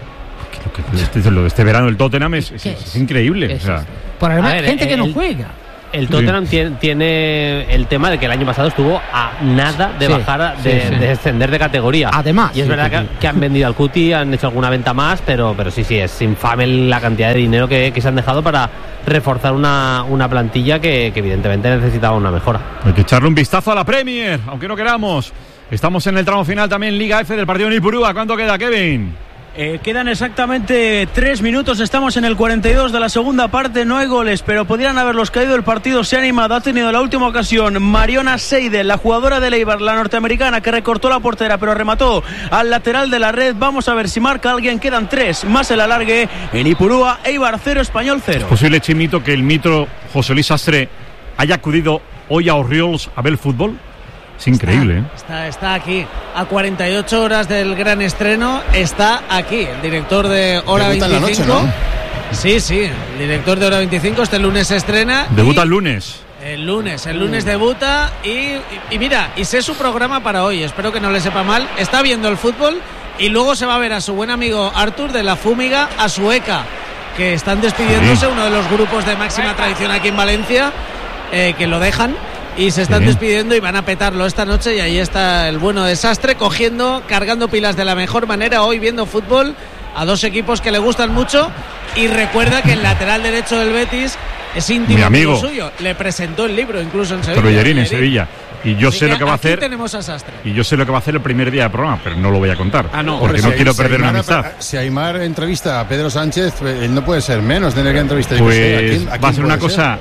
lo de este verano el Tottenham es increíble. O sea, por además, gente que no juega. El Tottenham tiene el tema de que el año pasado estuvo a nada de bajar, de descender de categoría. Además. Y es verdad que han vendido al Cuti, han hecho alguna venta más, pero sí, es infame la cantidad de dinero que se han dejado para reforzar una plantilla que evidentemente necesitaba una mejora. Hay que echarle un vistazo a la Premier, aunque no queramos. Estamos en el tramo final también, Liga F del partido en Ipurúa. ¿Cuánto queda, Kevin? Quedan exactamente 3 minutos, estamos en el 42 de la segunda parte, no hay goles, pero podrían haberlos caído, el partido se ha animado, ha tenido la última ocasión Mariona Seidel, la jugadora del Eibar, la norteamericana, que recortó la portera, pero remató al lateral de la red. Vamos a ver si marca alguien, quedan 3, más el alargue en Ipurúa, Eibar 0, Español 0. ¿Es posible, Chimito, que el mito José Luis Sastre haya acudido hoy a Orriols a ver el fútbol? Es increíble, Está aquí, a 48 horas del gran estreno, está aquí, el director de Hora 25. La noche, ¿no? Sí, el director de Hora 25, este lunes se estrena. Debuta el lunes. El lunes debuta y mira, y sé su programa para hoy, espero que no le sepa mal, está viendo el fútbol y luego se va a ver a su buen amigo Artur de La Fúmiga, a Sueca, que están despidiéndose, uno de los grupos de máxima tradición aquí en Valencia, que lo dejan. Y se están despidiendo y van a petarlo esta noche. Y ahí está el bueno de Sastre cargando pilas de la mejor manera hoy viendo fútbol a 2 equipos que le gustan mucho. Y recuerda que el lateral derecho del Betis es íntimo amigo suyo. Le presentó el libro incluso en Sevilla. Trollerín en Sevilla. Y yo sé lo que va a hacer. Tenemos a Sastre. Y yo sé lo que va a hacer el primer día del programa, pero no lo voy a contar. Porque no quiero perder una amistad. Si Aimar entrevista a Pedro Sánchez, él no puede ser menos tener que entrevistar. Pues va a ser una cosa,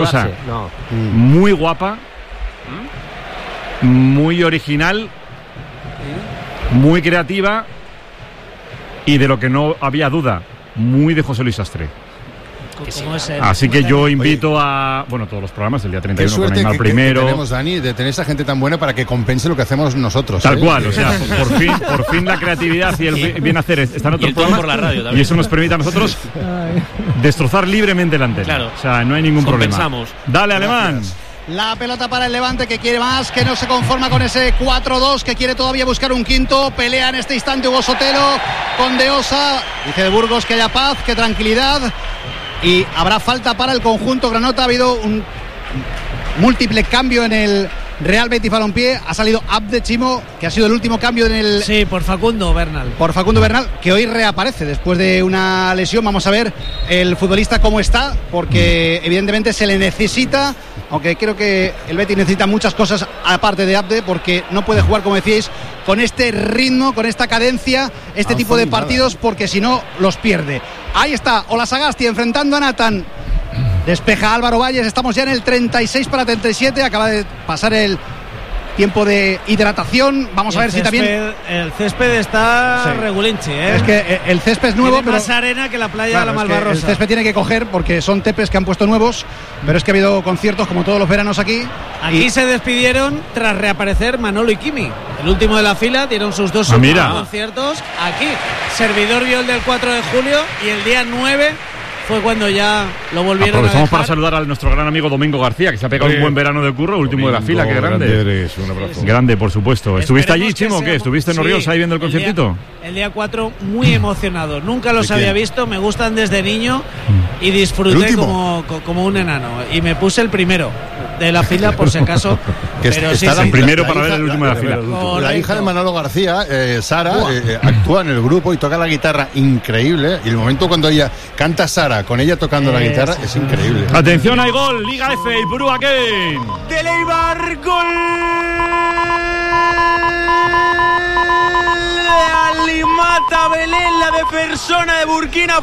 muy guapa, muy original, muy creativa y de lo que no había duda, muy de José Luis Sastre. Así que yo invito a todos los programas del día 31 con Aimar primero. Que tenemos, Dani, de tener esa gente tan buena para que compense lo que hacemos nosotros. Tal cual, o sea, por fin la creatividad y el bien hacer está en otro programa. Por la radio, y eso nos permite a nosotros destrozar libremente la antena. Claro. O sea, no hay ningún problema. Dale, Alemán. La pelota para el Levante, que quiere más, que no se conforma con ese 4-2, que quiere todavía buscar un quinto. Pelea en este instante Hugo Sotelo con De Osa. Dice de Burgos que haya paz, que tranquilidad. Y habrá falta para el conjunto granota. Ha habido un múltiple cambio en el Real Betis Balompié. Ha salido Abde, Chimo, que ha sido el último cambio en el... Sí, por Facundo Bernal. Por Facundo Bernal, que hoy reaparece después de una lesión. Vamos a ver el futbolista cómo está, porque evidentemente se le necesita, aunque creo que el Betis necesita muchas cosas aparte de Abde, porque no puede jugar, como decíais, con este ritmo, con esta cadencia, este tipo de partidos, porque si no los pierde. Ahí está Olasagasti enfrentando a Nathan. Despeja Álvaro Valles, estamos ya en el 36 para 37, acaba de pasar el tiempo de hidratación. Vamos a ver si también... El césped está regulinchi, Es que el césped es nuevo, tiene más arena que la playa de la Malvarrosa. El césped tiene que coger porque son tepes que han puesto nuevos, pero es que ha habido conciertos como todos los veranos aquí. Aquí se despidieron tras reaparecer Manolo y Kimi. El último de la fila, dieron sus 2 conciertos. Aquí, servidor vio el del 4 de julio y el día 9... fue cuando ya lo volvieron a dejar. Para saludar a nuestro gran amigo Domingo García, que se ha pegado un buen verano de curro, último de la fila, qué grande. Eres, un abrazo. Grande, por supuesto. ¿Estuviste allí, Chimo? ¿Qué? ¿Estuviste en Orriols ahí viendo el conciertito? El día 4, muy emocionado. Nunca los había visto, me gustan desde niño y disfruté como un enano. Y me puse el primero de la fila, por si acaso. Pero sí, el primero para ver el último de la fila. La hija de Manolo García, Sara, actúa en el grupo y toca la guitarra increíble. Y el momento cuando ella canta Sara guitarra, con ella tocando la guitarra, es increíble. Atención, hay gol, Liga F, Ipurúa Kevin. Del Eibar, gol de Alimata Belén, la de persona de Burkina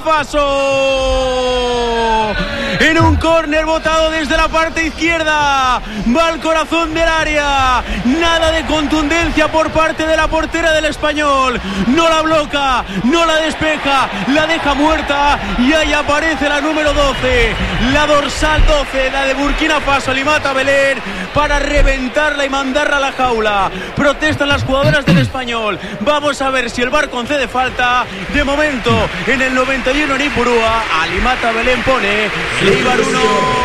Faso. En un córner botado desde la parte izquierda, va al corazón del área, nada de contundencia por parte de la portera del Español, no la bloca, no la despeja, la deja muerta y ahí aparece la número 12, la dorsal 12, la de Burkina Faso, Alimata Belén, para reventarla y mandarla a la jaula. Protestan las jugadoras del Español, vamos a ver si el VAR concede falta. De momento, en el 91 en Ipurúa, Alimata Belén pone Eibar 1,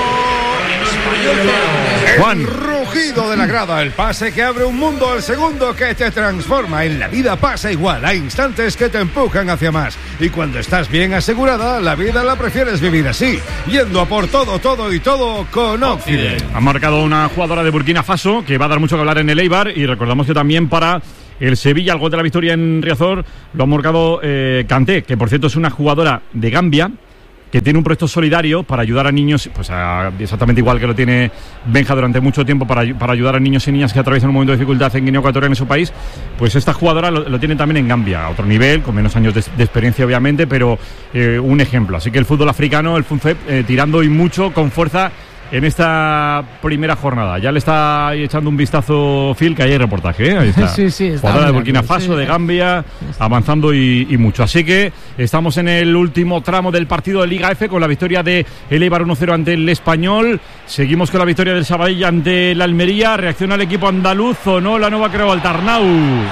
Español 0. Juan. Rugido de la grada, el pase que abre un mundo al segundo, que te transforma. En la vida pasa igual, hay instantes que te empujan hacia más. Y cuando estás bien asegurada, la vida la prefieres vivir así, yendo a por todo, todo y todo con Occident. Ha marcado una jugadora de Burkina Faso que va a dar mucho que hablar en el Eibar, y recordamos que también para el Sevilla, el gol de la victoria en Riazor, lo ha marcado Kanté, que por cierto es una jugadora de Gambia, que tiene un proyecto solidario para ayudar a niños, pues exactamente igual que lo tiene Benja durante mucho tiempo, para ayudar a niños y niñas que atraviesan un momento de dificultad en Guinea Ecuatorial, en su país. Pues esta jugadora lo tiene también en Gambia, a otro nivel, con menos años de experiencia obviamente, pero un ejemplo. Así que el fútbol africano, el FUNFEP, tirando y mucho, con fuerza, en esta primera jornada. Ya le está echando un vistazo Phil, que hay reportaje, Ahí está. Sí, jugadora de Burkina Faso, de Gambia, avanzando y mucho. Así que estamos en el último tramo del partido de Liga F, con la victoria de el Eibar 1-0 ante el Español. Seguimos con la victoria del Sabadell ante el Almería. Reacciona el equipo andaluz, o no, la nueva creo al Tarnau.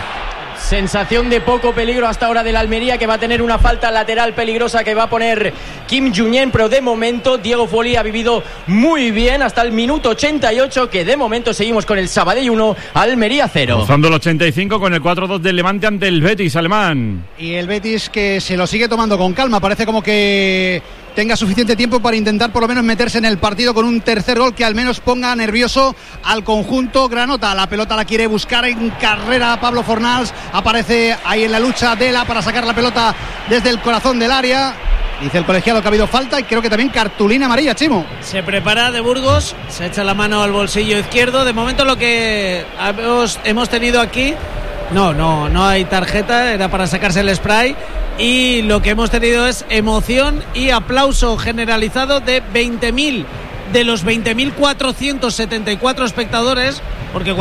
Sensación de poco peligro hasta ahora del Almería, que va a tener una falta lateral peligrosa que va a poner Kim Junyent, pero de momento Diego Foley ha vivido muy bien hasta el minuto 88, que de momento seguimos con el Sabadell 1, Almería 0. Rozando el 85 con el 4-2 del Levante ante el Betis alemán. Y el Betis, que se lo sigue tomando con calma, parece como que tenga suficiente tiempo para intentar por lo menos meterse en el partido con un tercer gol que al menos ponga nervioso al conjunto granota. La pelota la quiere buscar en carrera Pablo Fornals, aparece ahí en la lucha Dela para sacar la pelota desde el corazón del área. Dice el colegiado que ha habido falta y creo que también cartulina amarilla, Chimo. Se prepara de Burgos, se echa la mano al bolsillo izquierdo. De momento lo que hemos tenido aquí, no hay tarjeta, era para sacarse el spray. Y lo que hemos tenido es emoción y aplauso generalizado de 20.000 de los 20.474 espectadores, porque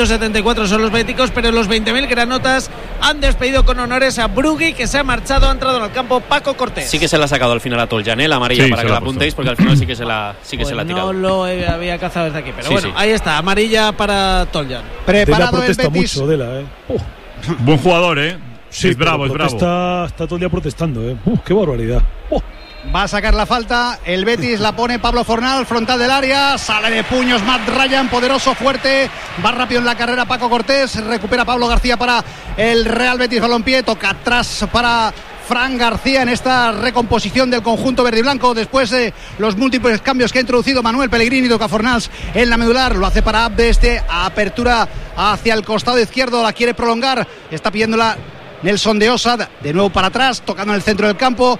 474 son los béticos, pero los 20.000 granotas han despedido con honores a Brugui, que se ha marchado. Ha entrado en el campo Paco Cortés. Sí que se la ha sacado al final a Toljan, la amarilla, para que la apuntéis, porque al final sí que se la ha tirado. No lo había cazado desde aquí, pero ahí está, amarilla para Toljan. Preparado Dela protesta el Betis. mucho, Dela, Buen jugador, Sí, es bravo, es bravo. Está todo el día protestando, qué barbaridad. Va a sacar la falta, el Betis la pone Pablo Fornal, frontal del área, sale de puños Matt Ryan, poderoso, fuerte, va rápido en la carrera Paco Cortés, recupera Pablo García para el Real Betis Balompié, toca atrás para Fran García en esta recomposición del conjunto verde y blanco después de los múltiples cambios que ha introducido Manuel Pellegrini. Toca Fornals en la medular, lo hace para Abde, apertura hacia el costado izquierdo, la quiere prolongar, está pidiéndola Nelson de Osa, de nuevo para atrás, tocando en el centro del campo.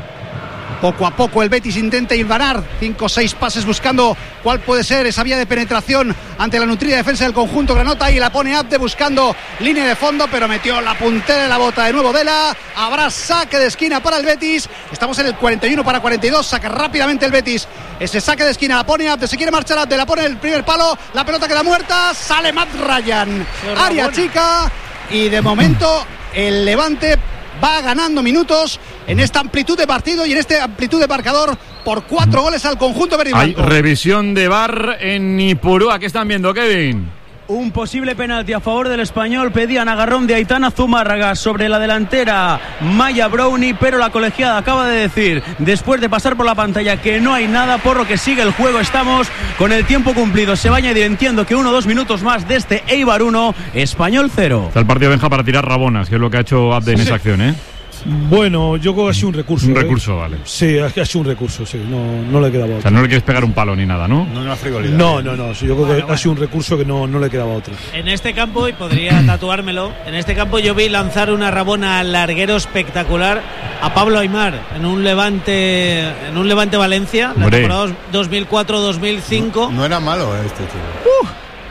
Poco a poco el Betis intenta hilvanar 5 o 6 pases buscando cuál puede ser esa vía de penetración ante la nutrida defensa del conjunto granota, y la pone Abde buscando línea de fondo, pero metió la puntera de la bota de nuevo Dela. Habrá saque de esquina para el Betis, estamos en el 41 para 42, saca rápidamente el Betis ese saque de esquina, la pone Abde, se quiere marchar Abde, la pone en el primer palo, la pelota queda muerta, sale Matt Ryan, área chica, y de momento el Levante va ganando minutos en esta amplitud de partido y en esta amplitud de marcador por 4 goles al conjunto verde y blanco. Hay revisión de VAR en Ipurúa. ¿Qué están viendo, Kevin? Un posible penalti a favor del Español. Pedían agarrón de Aitana Zumárraga sobre la delantera Maya Brownie, pero la colegiada acaba de decir, después de pasar por la pantalla, que no hay nada, por lo que sigue el juego. Estamos con el tiempo cumplido. Se va a añadir, entiendo que 1 o 2 minutos más de este Eibar 1, Español 0. Está el partido Benja para tirar rabonas, que es lo que ha hecho Abde en esa acción, Bueno, yo creo que ha sido un recurso. Un recurso, vale. Sí, ha sido un recurso, sí. No le quedaba otro. O sea, no le quieres pegar un palo ni nada, ¿no? No, frivolidad. No. Sí, yo creo que ha sido un recurso que no le quedaba otro. En este campo, y podría tatuármelo, en este campo yo vi lanzar una rabona al larguero espectacular a Pablo Aimar en un Levante Valencia, la temporada 2004-2005. No era malo este chico.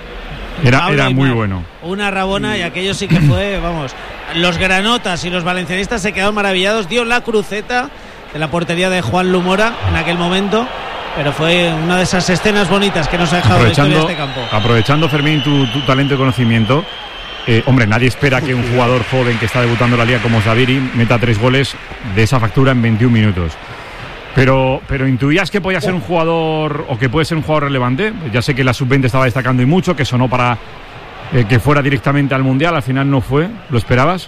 Era muy bueno. Una rabona y aquello sí que fue, vamos, los granotas y los valencianistas se quedaron maravillados. Dio la cruceta en la portería de Juan Lumora en aquel momento, pero fue una de esas escenas bonitas que nos ha dejado la historia de este campo. Aprovechando, Fermín, tu talento y conocimiento, hombre, nadie espera que un jugador joven que está debutando en la liga como Zaviri meta 3 goles de esa factura en 21 minutos. Pero intuías que podía ser un jugador, o que puede ser un jugador relevante. Ya sé que la sub-20 estaba destacando y mucho, que sonó para que fuera directamente al Mundial, al final no fue. ¿Lo esperabas?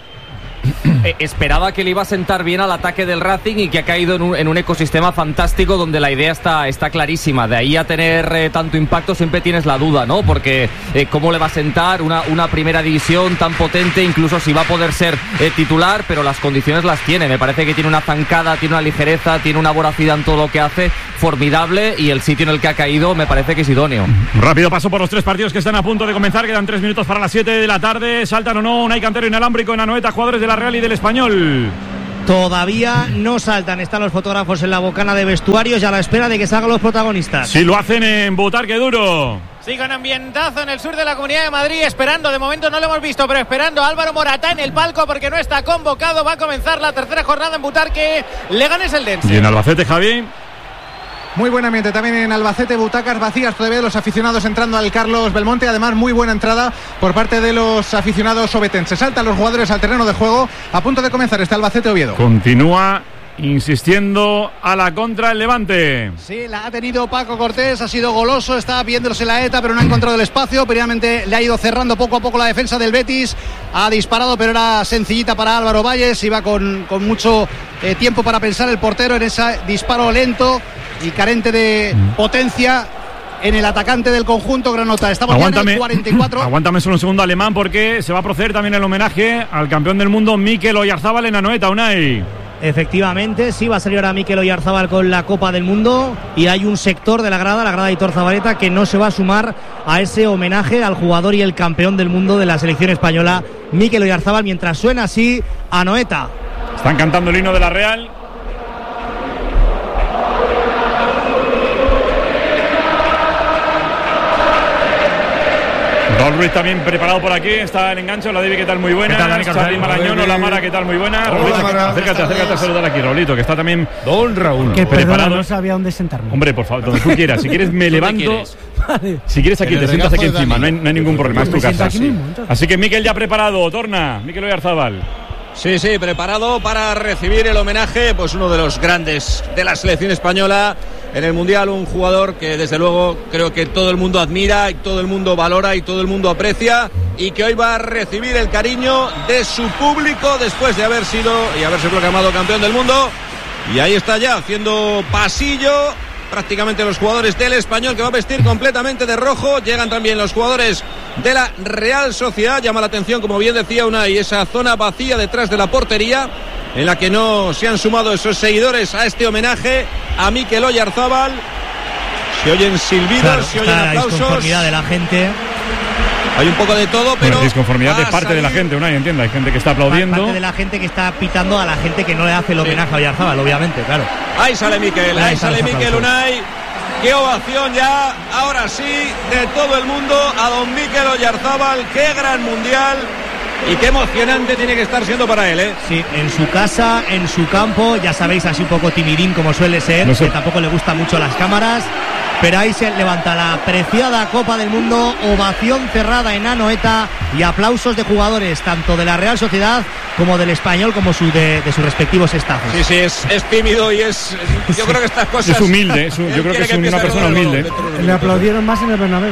Esperaba que le iba a sentar bien al ataque del Racing y que ha caído en un ecosistema fantástico donde la idea está clarísima. De ahí a tener tanto impacto siempre tienes la duda, ¿no? Porque cómo le va a sentar una primera división tan potente, incluso si va a poder ser titular, pero las condiciones las tiene. Me parece que tiene una zancada, tiene una ligereza, tiene una voracidad en todo lo que hace formidable, y el sitio en el que ha caído me parece que es idóneo. Rápido paso por los 3 partidos que están a punto de comenzar. Quedan 3 minutos para las 7 de la tarde. ¿Saltan o no Unai Cantero inalámbrico en Anoeta, jugadores de la Real y del Español? Todavía no saltan, están los fotógrafos en la bocana de vestuarios y a la espera de que salgan los protagonistas. Sí, lo hacen en Botarque Duro. Sí, con ambientazo en el sur de la Comunidad de Madrid, esperando, de momento no lo hemos visto, pero esperando a Álvaro Morata en el palco porque no está convocado. Va a comenzar la tercera jornada en Butarque, Leganés Eldense. Y en Albacete, Javi. Muy buen ambiente también en Albacete, butacas vacías todavía de los aficionados entrando al Carlos Belmonte. Además, muy buena entrada por parte de los aficionados obetenses. Saltan los jugadores al terreno de juego, a punto de comenzar este Albacete Oviedo. Continúa insistiendo a la contra el Levante. Sí, la ha tenido Paco Cortés, ha sido goloso, está viéndose la ETA, pero no ha encontrado el espacio. Previamente le ha ido cerrando poco a poco la defensa del Betis. Ha disparado, pero era sencillita para Álvaro Valles. Iba con mucho tiempo para pensar el portero en ese disparo lento y carente de potencia en el atacante del conjunto granota. Estamos ya en el 44. Aguántame solo un segundo, Alemán, porque se va a proceder también el homenaje al campeón del mundo Mikel Oyarzábal en Anoeta, Unai. Efectivamente, sí, va a salir ahora Mikel Oyarzábal con la Copa del Mundo, y hay un sector de la grada de Aitor Zabaleta, que no se va a sumar a ese homenaje al jugador y el campeón del mundo de la selección española, Mikel Oyarzábal, mientras suena así Anoeta. Están cantando el himno de la Real. Raúl Ruiz también preparado por aquí, está el enganche. Hola David, ¿qué tal? Muy buena. Charly Marañón, hola Mara, ¿qué tal? Muy buena. Hola, acércate a saludar aquí, Raulito, que está también Don Raúl. Que preparado. No sabía dónde sentarme. Hombre, por favor, donde tú quieras. Si quieres me levanto. Vale. Si quieres aquí, te sientas aquí encima, no hay ningún problema, es tu casa. Así que Mikel ya preparado, torna, Mikel Oyarzábal. Sí, preparado para recibir el homenaje, pues uno de los grandes de la selección española en el Mundial, un jugador que desde luego creo que todo el mundo admira y todo el mundo valora y todo el mundo aprecia, y que hoy va a recibir el cariño de su público después de haber sido y haberse proclamado campeón del mundo. Y ahí está ya haciendo pasillo prácticamente los jugadores del Español, que va a vestir completamente de rojo. Llegan también los jugadores de la Real Sociedad. Llama la atención, como bien decía Unai, esa zona vacía detrás de la portería, en la que no se han sumado esos seguidores a este homenaje a Mikel Oyarzábal. Se oyen silbidos, claro, se oyen aplausos. La disconformidad de la gente. Hay un poco de todo, pero... Bueno, disconformidad de parte de la gente, Unai, entienda. Hay gente que está aplaudiendo. Parte de la gente que está pitando a la gente que no le hace el homenaje a Oyarzábal, obviamente, claro. Ahí sale Mikel, Unai. Qué ovación ya, ahora sí, de todo el mundo a don Mikel Oyarzábal. Qué gran mundial y qué emocionante tiene que estar siendo para él, ¿eh? Sí, en su casa, en su campo, ya sabéis, así un poco timidín como suele ser, no sé. Que tampoco le gustan mucho las cámaras. Pero ahí se levanta la preciada Copa del Mundo, ovación cerrada en Anoeta y aplausos de jugadores tanto de la Real Sociedad como del Español, como de sus respectivos estafos. Sí, es tímido y es... Yo creo que estas cosas... Es humilde, yo creo que es una persona humilde. Le aplaudieron más en el Bernabéu.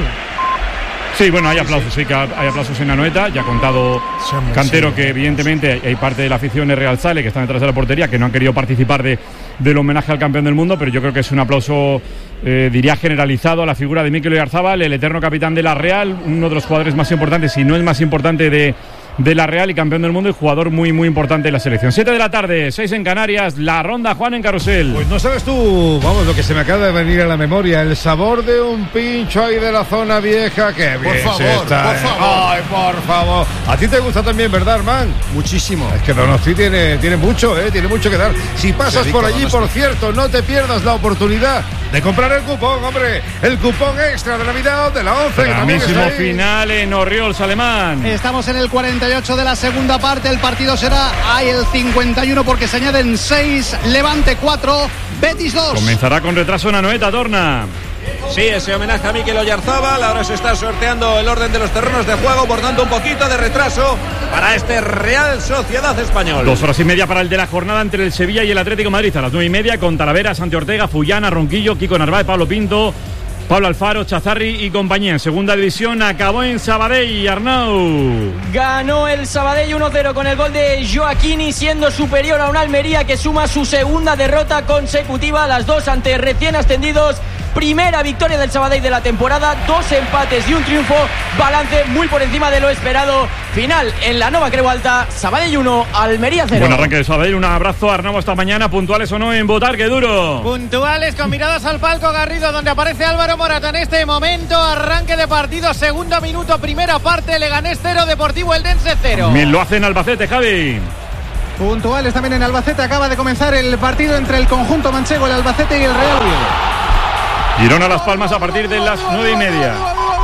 Sí, bueno, hay aplausos, sí que hay aplausos en Anoeta. Ya ha contado Cantero que evidentemente hay parte de la afición de Real Sale que están detrás de la portería, que no han querido participar del homenaje al campeón del mundo, pero yo creo que es un aplauso, diría, generalizado a la figura de Mikel Oyarzábal, el eterno capitán de la Real, uno de los jugadores más importantes, si no el más importante de de la Real y campeón del mundo y jugador muy, muy importante de la selección. 7 de la tarde, 6 en Canarias, la ronda Juan en Carrusel. Pues no sabes tú, vamos, lo que se me acaba de venir a la memoria, el sabor de un pincho ahí de la zona vieja, que bien está. Ay, por favor. A ti te gusta también, ¿verdad, Armán? Muchísimo. Es que Donosti tiene mucho, tiene mucho que dar. Si pasas por allí, por cierto, no te pierdas la oportunidad de comprar el cupón, hombre, el cupón extra de Navidad de la 11. Mismo final en Orriols, Alemán. Estamos en el 48 de la segunda parte. El partido será el 51 porque se añaden 6, Levante 4, Betis 2. Comenzará con retraso en Anoeta, Torna. Sí, ese homenaje a Mikel Oyarzábal. Ahora se está sorteando el orden de los terrenos de juego, por tanto un poquito de retraso para este Real Sociedad Español. 2 horas y media para el de la jornada entre el Sevilla y el Atlético de Madrid. A las 9:30 con Talavera, Santi Ortega, Fullana, Ronquillo, Kiko Narváez, Pablo Pinto, Pablo Alfaro, Chazarri y compañía. En segunda división acabó en Sabadell, Arnau. Ganó el Sabadell 1-0 con el gol de Joaquini, siendo superior a un Almería que suma su segunda derrota consecutiva, las dos ante recién ascendidos. Primera victoria del Sabadell de la temporada, 2 empates y un triunfo, balance muy por encima de lo esperado. Final en la Nova Creu Alta, Sabadell 1, Almería 0. Buen arranque de Sabadell, un abrazo, Arnau, hasta mañana. Puntuales o no en Botarque, Duro. Puntuales con miradas al palco Garrido, donde aparece Álvaro Morata en este momento. Arranque de partido, segundo minuto, primera parte, Leganés 0, Deportivo Eldense 0. Bien lo hace en Albacete, Javi. Puntuales también en Albacete, acaba de comenzar el partido entre el conjunto manchego, el Albacete y el Real Oviedo. Girona Las Palmas a partir de las 9:30.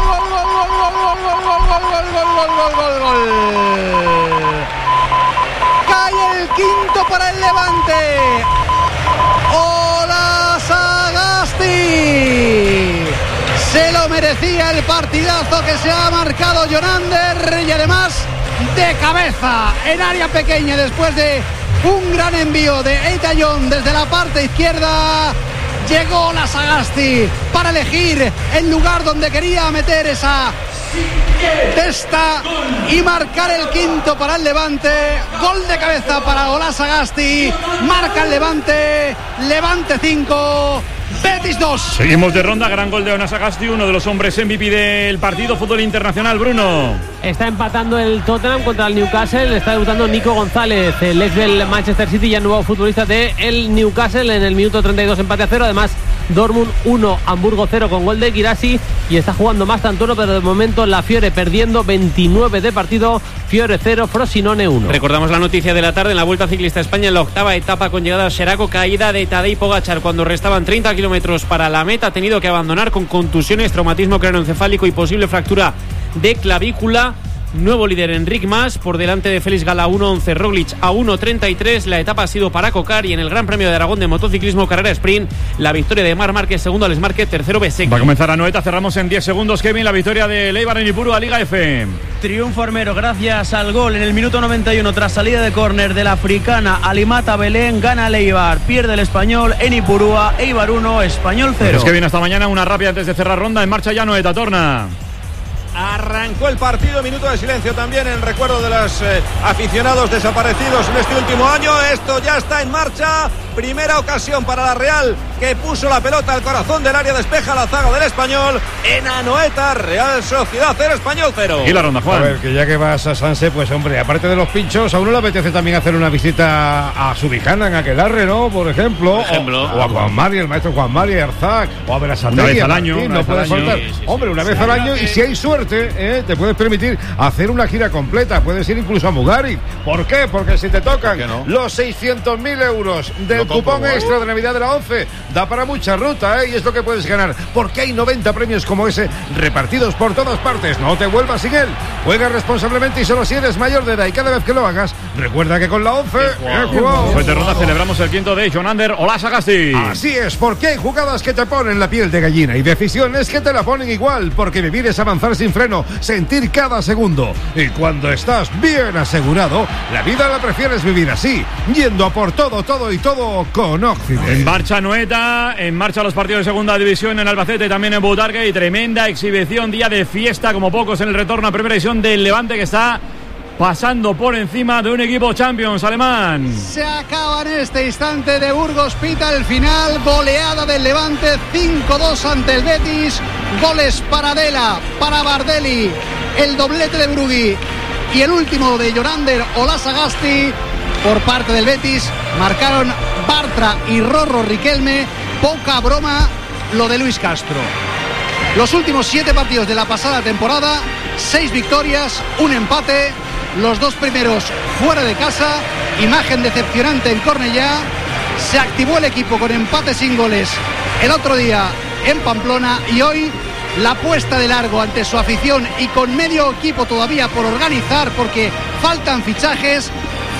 Cae el quinto para el Levante. ¡Hola, Sagasti! Se lo merecía el partidazo que se ha marcado Jonander, y además de cabeza en área pequeña después de un gran envío de Eitayón desde la parte izquierda. Llegó la Sagasti para elegir el lugar donde quería meter esa testa y marcar el quinto para el Levante. Gol de cabeza para Ola Sagasti. Marca el Levante. Levante 5, Betis 2. Seguimos de ronda, gran gol de Ola Sagasti, uno de los hombres MVP del partido fútbol internacional, Bruno. Está empatando el Tottenham contra el Newcastle. Está debutando Nico González, el ex del Manchester City y el nuevo futbolista del Newcastle. En el minuto 32 empate a 0. Además, Dortmund 1, Hamburgo 0 con gol de Guirassi. Y está jugando más Tantuono, pero de momento la Fiore perdiendo 29 de partido. Fiore 0, Frosinone 1. Recordamos la noticia de la tarde en la Vuelta Ciclista a España, en la octava etapa con llegada a Xeraco, caída de Tadej Pogačar cuando restaban 30 kilómetros para la meta. Ha tenido que abandonar con contusiones, traumatismo craneoencefálico y posible fractura de clavícula. Nuevo líder Enric Mas, por delante de Félix Gala 1:11, Roglic a 1:33. La etapa ha sido para Cocar, y en el Gran Premio de Aragón de motociclismo carrera sprint, la victoria de Marc Márquez, segundo Alex Márquez, tercero Besek. Va a comenzar Anoeta, cerramos en 10 segundos, Kevin, la victoria de Eibar en Ipurua, Liga F. Triunfo armero gracias al gol en el minuto 91 tras salida de córner de la africana Alimata Belén. Gana el Eibar, pierde el Español en Ipurua. Eibar 1, Español 0. Pues Kevin, hasta mañana. Una rápida antes de cerrar ronda. En marcha ya Anoeta, Torna. Arrancó el partido, minuto de silencio también en recuerdo de los aficionados desaparecidos en este último año. Esto ya está en marcha. Primera ocasión para la Real, que puso la pelota al corazón del área, despeja la zaga del Español. En Anoeta, Real Sociedad 0, Español 0. Y la ronda, Juan. A ver, que ya que vas a Sanse, pues hombre, aparte de los pinchos, a uno le apetece también hacer una visita a Subijana en Aquelarre, ¿no? Por ejemplo. O a Juan Mari, el maestro Juan Mari Arzak, o a Berasategui. Una vez al año. No puedes faltar. Hombre, una vez al año, y si hay suerte, te puedes permitir hacer una gira completa. Puedes ir incluso a Mugaritz. ¿Por qué? Porque si te tocan los 600.000 euros del cupón extra de Navidad de la 11, da para mucha ruta, y es lo que puedes ganar, porque hay 90 premios como ese repartidos por todas partes. No te vuelvas sin él. Juega responsablemente y solo si eres mayor de edad, y cada vez que lo hagas, recuerda que con la 11 Después de ronda celebramos el quinto de Jonander Ola Sagasti. Así es, porque hay jugadas que te ponen la piel de gallina y decisiones que te la ponen igual, porque vivir es avanzar sin freno, sentir cada segundo, y cuando estás bien asegurado, la vida la prefieres vivir así, yendo a por todo, todo y todo con Occident. En marcha Anoeta, en marcha los partidos de segunda división en Albacete, también en Butarque, y tremenda exhibición, día de fiesta como pocos en el retorno a primera división del Levante, que está pasando por encima de un equipo Champions alemán. Se acaba en este instante de Burgos, pita el final, goleada del Levante 5-2 ante el Betis, goles para Dela, para Bardelli, el doblete de Brugui y el último de Yorander Olasagasti por parte del Betis. Marcaron Bartra y Rorro Riquelme. Poca broma lo de Luis Castro. Los últimos 7 partidos de la pasada temporada, 6 victorias, 1 empate, los 2 primeros fuera de casa. Imagen decepcionante en Cornellá. Se activó el equipo con empate sin goles el otro día en Pamplona, y hoy la puesta de largo ante su afición y con medio equipo todavía por organizar porque faltan fichajes.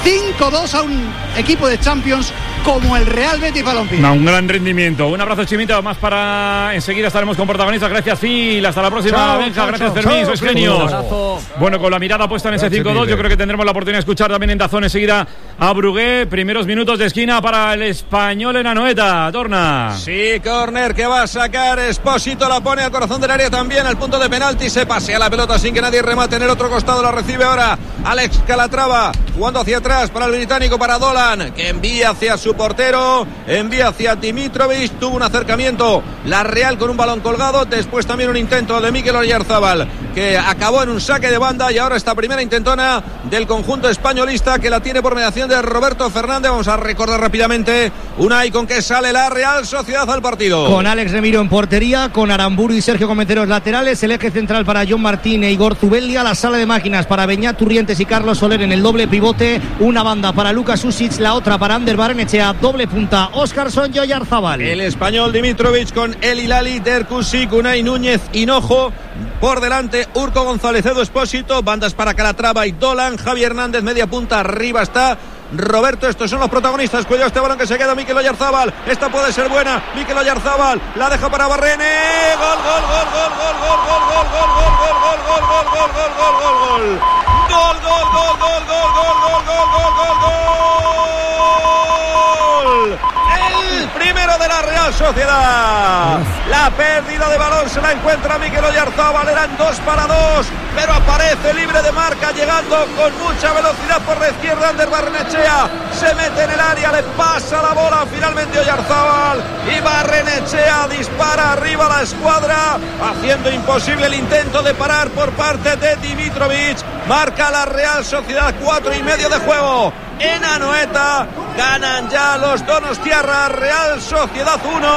5-2 a un equipo de Champions como el Real Betis Balompié. Un gran rendimiento. Un abrazo, Chimito, más para enseguida estaremos con protagonistas. Gracias, Phil. Hasta la próxima, chao, Benja. chao, Gracias, chao, Fermín. chao, Sois genios. Bueno, con la mirada puesta en ese 5-2, yo creo que tendremos la oportunidad de escuchar también en Dazón enseguida a Brugué. Primeros minutos de esquina para el Español en Anoeta. Torna. Sí, córner que va a sacar Espósito, la pone al corazón del área también, al punto de penalti. Se pasea la pelota sin que nadie remate en el otro costado. La recibe ahora Alex Calatrava, jugando hacia atrás para el británico, para Dolan, que envía hacia su portero, envía hacia Dimitrovic. Tuvo un acercamiento la Real con un balón colgado, después también un intento de Mikel Oyarzabal que acabó en un saque de banda, y ahora esta primera intentona del conjunto españolista que la tiene por mediación de Roberto Fernández. Vamos a recordar rápidamente Unai con que sale la Real Sociedad al partido. Con Alex Remiro en portería, con Aramburu y Sergio Cometeros laterales, el eje central para John Martín e Igor Zubeldia, la sala de máquinas para Beñat Turrientes y Carlos Soler en el doble pivote, una banda para Lucas Usic, la otra para Ander Barrenechea, doble punta Óscarson y Oyarzabal. El español Dimitrovic con El Hilali, Derkusik, Unai Núñez, Hinojo. Por delante, Urco González, Edu Espósito, bandas para Calatrava y Dolan, Javi Hernández, media punta, arriba está Roberto. Estos son los protagonistas. Cuidado este balón que se queda Mikel Oyarzabal. Esta puede ser buena. Mikel Oyarzabal la deja para Barrene. Gol, gol, gol, gol, gol, gol, gol, gol, gol, gol, gol, gol, gol, gol, gol, gol, gol, gol, gol. Gol, gol, gol, gol, gol, gol, gol, gol, gol, gol. El primero de la Real Sociedad. La pérdida de balón se la encuentra Mikel Oyarzabal. Eran 2 para 2, pero aparece libre de marca, llegando con mucha velocidad por la izquierda. Ander Barrenechea se mete en el área, le pasa la bola finalmente Oyarzabal, y Barrenechea dispara arriba a la escuadra, haciendo imposible el intento de parar por parte de Dimitrovic. Marca la Real Sociedad, 4:30 de juego en Anoeta. Ganan ya los donostiarras. Real Sociedad 1,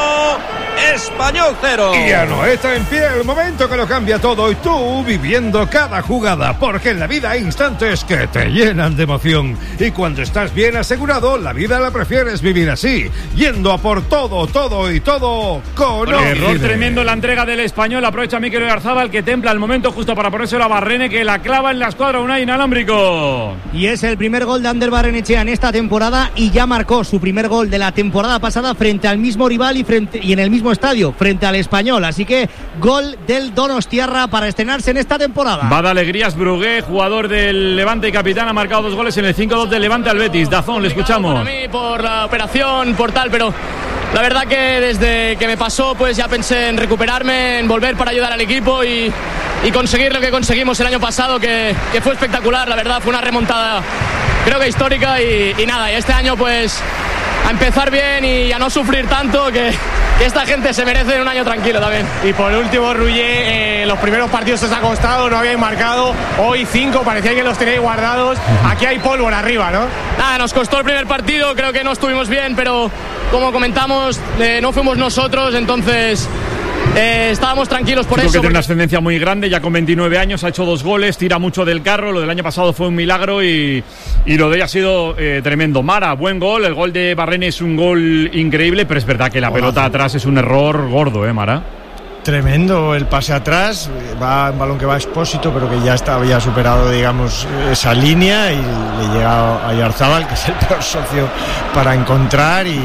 Español 0. Y Anoeta en pie, el momento que lo cambia todo, y tú viviendo cada jugada, porque en la vida hay instantes que te llenan de emoción, y cuando estás bien asegurado, la vida la prefieres vivir así, yendo a por todo, todo y todo con error tremendo en la entrega del Español. Aprovecha Mikel Oyarzabal, que templa el momento justo para ponérselo a Barrene, que la clava en la escuadra Unai inalámbrico. Y es el primer gol de Ander Barrenechea en esta temporada, y ya marcó su primer gol de la temporada pasada frente al mismo rival y en el mismo estadio, frente al Español. Así que gol del donostiarra para estrenarse en esta temporada. Va de alegrías Brugué, jugador del Levante y capitán, ha marcado 2 goles en el 5-2 del Levante al Betis. Dazón, le escuchamos. Para mí, por la operación, por tal, pero la verdad que desde que me pasó, pues ya pensé en recuperarme, en volver para ayudar al equipo y conseguir lo que conseguimos el año pasado, que fue espectacular. La verdad, fue una remontada, creo que histórica, y nada, y este año pues a empezar bien y a no sufrir tanto, que esta gente se merece un año tranquilo también. Y por último, Rullé, los primeros partidos os ha costado, no habéis marcado, hoy 5, parecía que los tenéis guardados, aquí hay pólvora arriba, ¿no? Nada, nos costó el primer partido, creo que no estuvimos bien, pero como comentamos, no fuimos nosotros, entonces estábamos tranquilos por eso. Que tiene una ascendencia muy grande, ya con 29 años, ha hecho 2 goles, tira mucho del carro. Lo del año pasado fue un milagro y lo de ella ha sido tremendo. Mara, buen gol, el gol de Barrene es un gol increíble, pero es verdad que la pelota atrás es un error gordo, Mara. Tremendo el pase atrás, va un balón que va a Espósito, pero que ya había superado, digamos, esa línea, y le llega a Oyarzabal, que es el peor socio para encontrar, y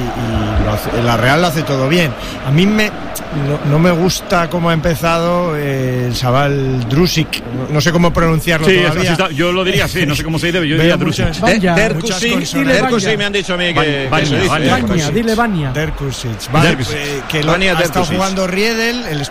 la Real lo hace todo bien. A mí no me gusta cómo ha empezado el chaval Drusic, no sé cómo pronunciarlo todavía. Yo lo diría así, no sé cómo se dice, yo diría Drusic. Derkusic, me han dicho a mí que se dice. Dile Vania. Derkusic, vale, que ha estado jugando Riedel, el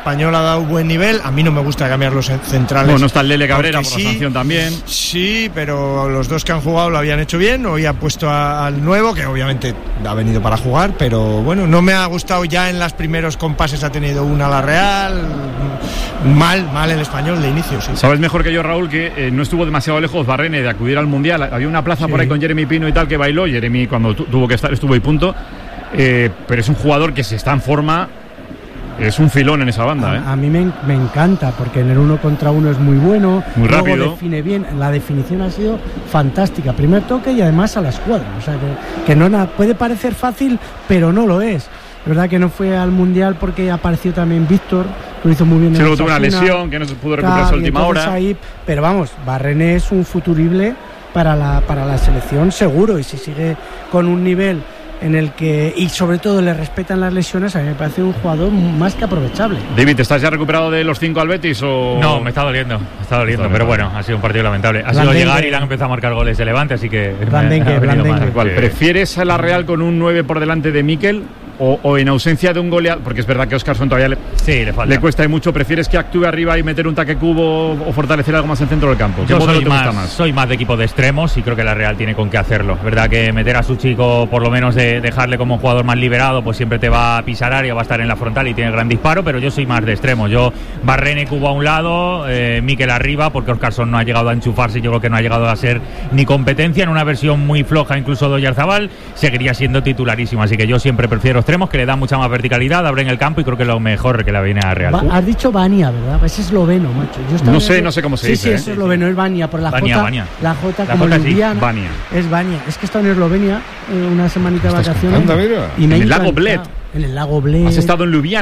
español ha dado buen nivel. A mí no me gusta cambiar los centrales. Bueno, está el Lele Cabrera por la sanción también. Sí, pero los dos que han jugado lo habían hecho bien. Hoy ha puesto al nuevo, que obviamente ha venido para jugar, pero bueno, no me ha gustado. Ya en los primeros compases ha tenido una la Real. Mal el español de inicio, sí. Sabes mejor que yo, Raúl, que no estuvo demasiado lejos Barrene de acudir al Mundial. Había una plaza por ahí con Jeremy Pino y tal que bailó. Jeremy, cuando tuvo que estar, estuvo y punto. Pero es un jugador que si está en forma es un filón en esa banda. A mí me encanta porque en el 1 contra 1 es muy bueno, muy rápido, luego define bien, la definición ha sido fantástica, primer toque y además a la escuadra, o sea que no puede parecer fácil pero no lo es. La verdad que no fue al Mundial porque apareció también Víctor, lo hizo muy bien. Sí, luego tuvo una lesión que no se pudo recuperar a su última hora. Ahí, pero vamos, Barrene es un futurible para la selección seguro, y si sigue con un nivel en el que, y sobre todo le respetan las lesiones, a mí me parece un jugador más que aprovechable. David, ¿estás ya recuperado de los 5 al Betis o...? No, me está doliendo, pero bueno, ha sido un partido lamentable. Ha sido llegar y le han empezado a marcar goles de Levante, así que... ¿Prefieres a la Real con un 9 por delante de Mikel o en ausencia de un goleador? Porque es verdad que Óscarson todavía le cuesta y mucho. ¿Prefieres que actúe arriba y meter un taque cubo o fortalecer algo más en centro del campo? Yo soy más de equipo de extremos y creo que la Real tiene con qué hacerlo. Es verdad que meter a su chico, por lo menos de dejarle como jugador más liberado, pues siempre te va a pisar área, va a estar en la frontal y tiene gran disparo, pero yo soy más de extremos. Yo Barrene, Cubo a un lado, Mikel arriba, porque Óscarson no ha llegado a enchufarse, yo creo que no ha llegado a ser ni competencia. En una versión muy floja incluso de Oyarzabal seguiría siendo titularísimo, así que yo siempre prefiero extremos, que le da mucha más verticalidad, abren el campo y creo que es lo mejor que la viene a Real. Has dicho Bania, ¿verdad? Es esloveno, macho. No sé cómo se dice. Sí, es esloveno, es Bania, por la Bania. La J como Ljubljana. Bania. Es Bania. Es que he estado en Eslovenia una semanita de vacaciones. En el lago Bled. En el lago Bled. Has estado en Ljubljana.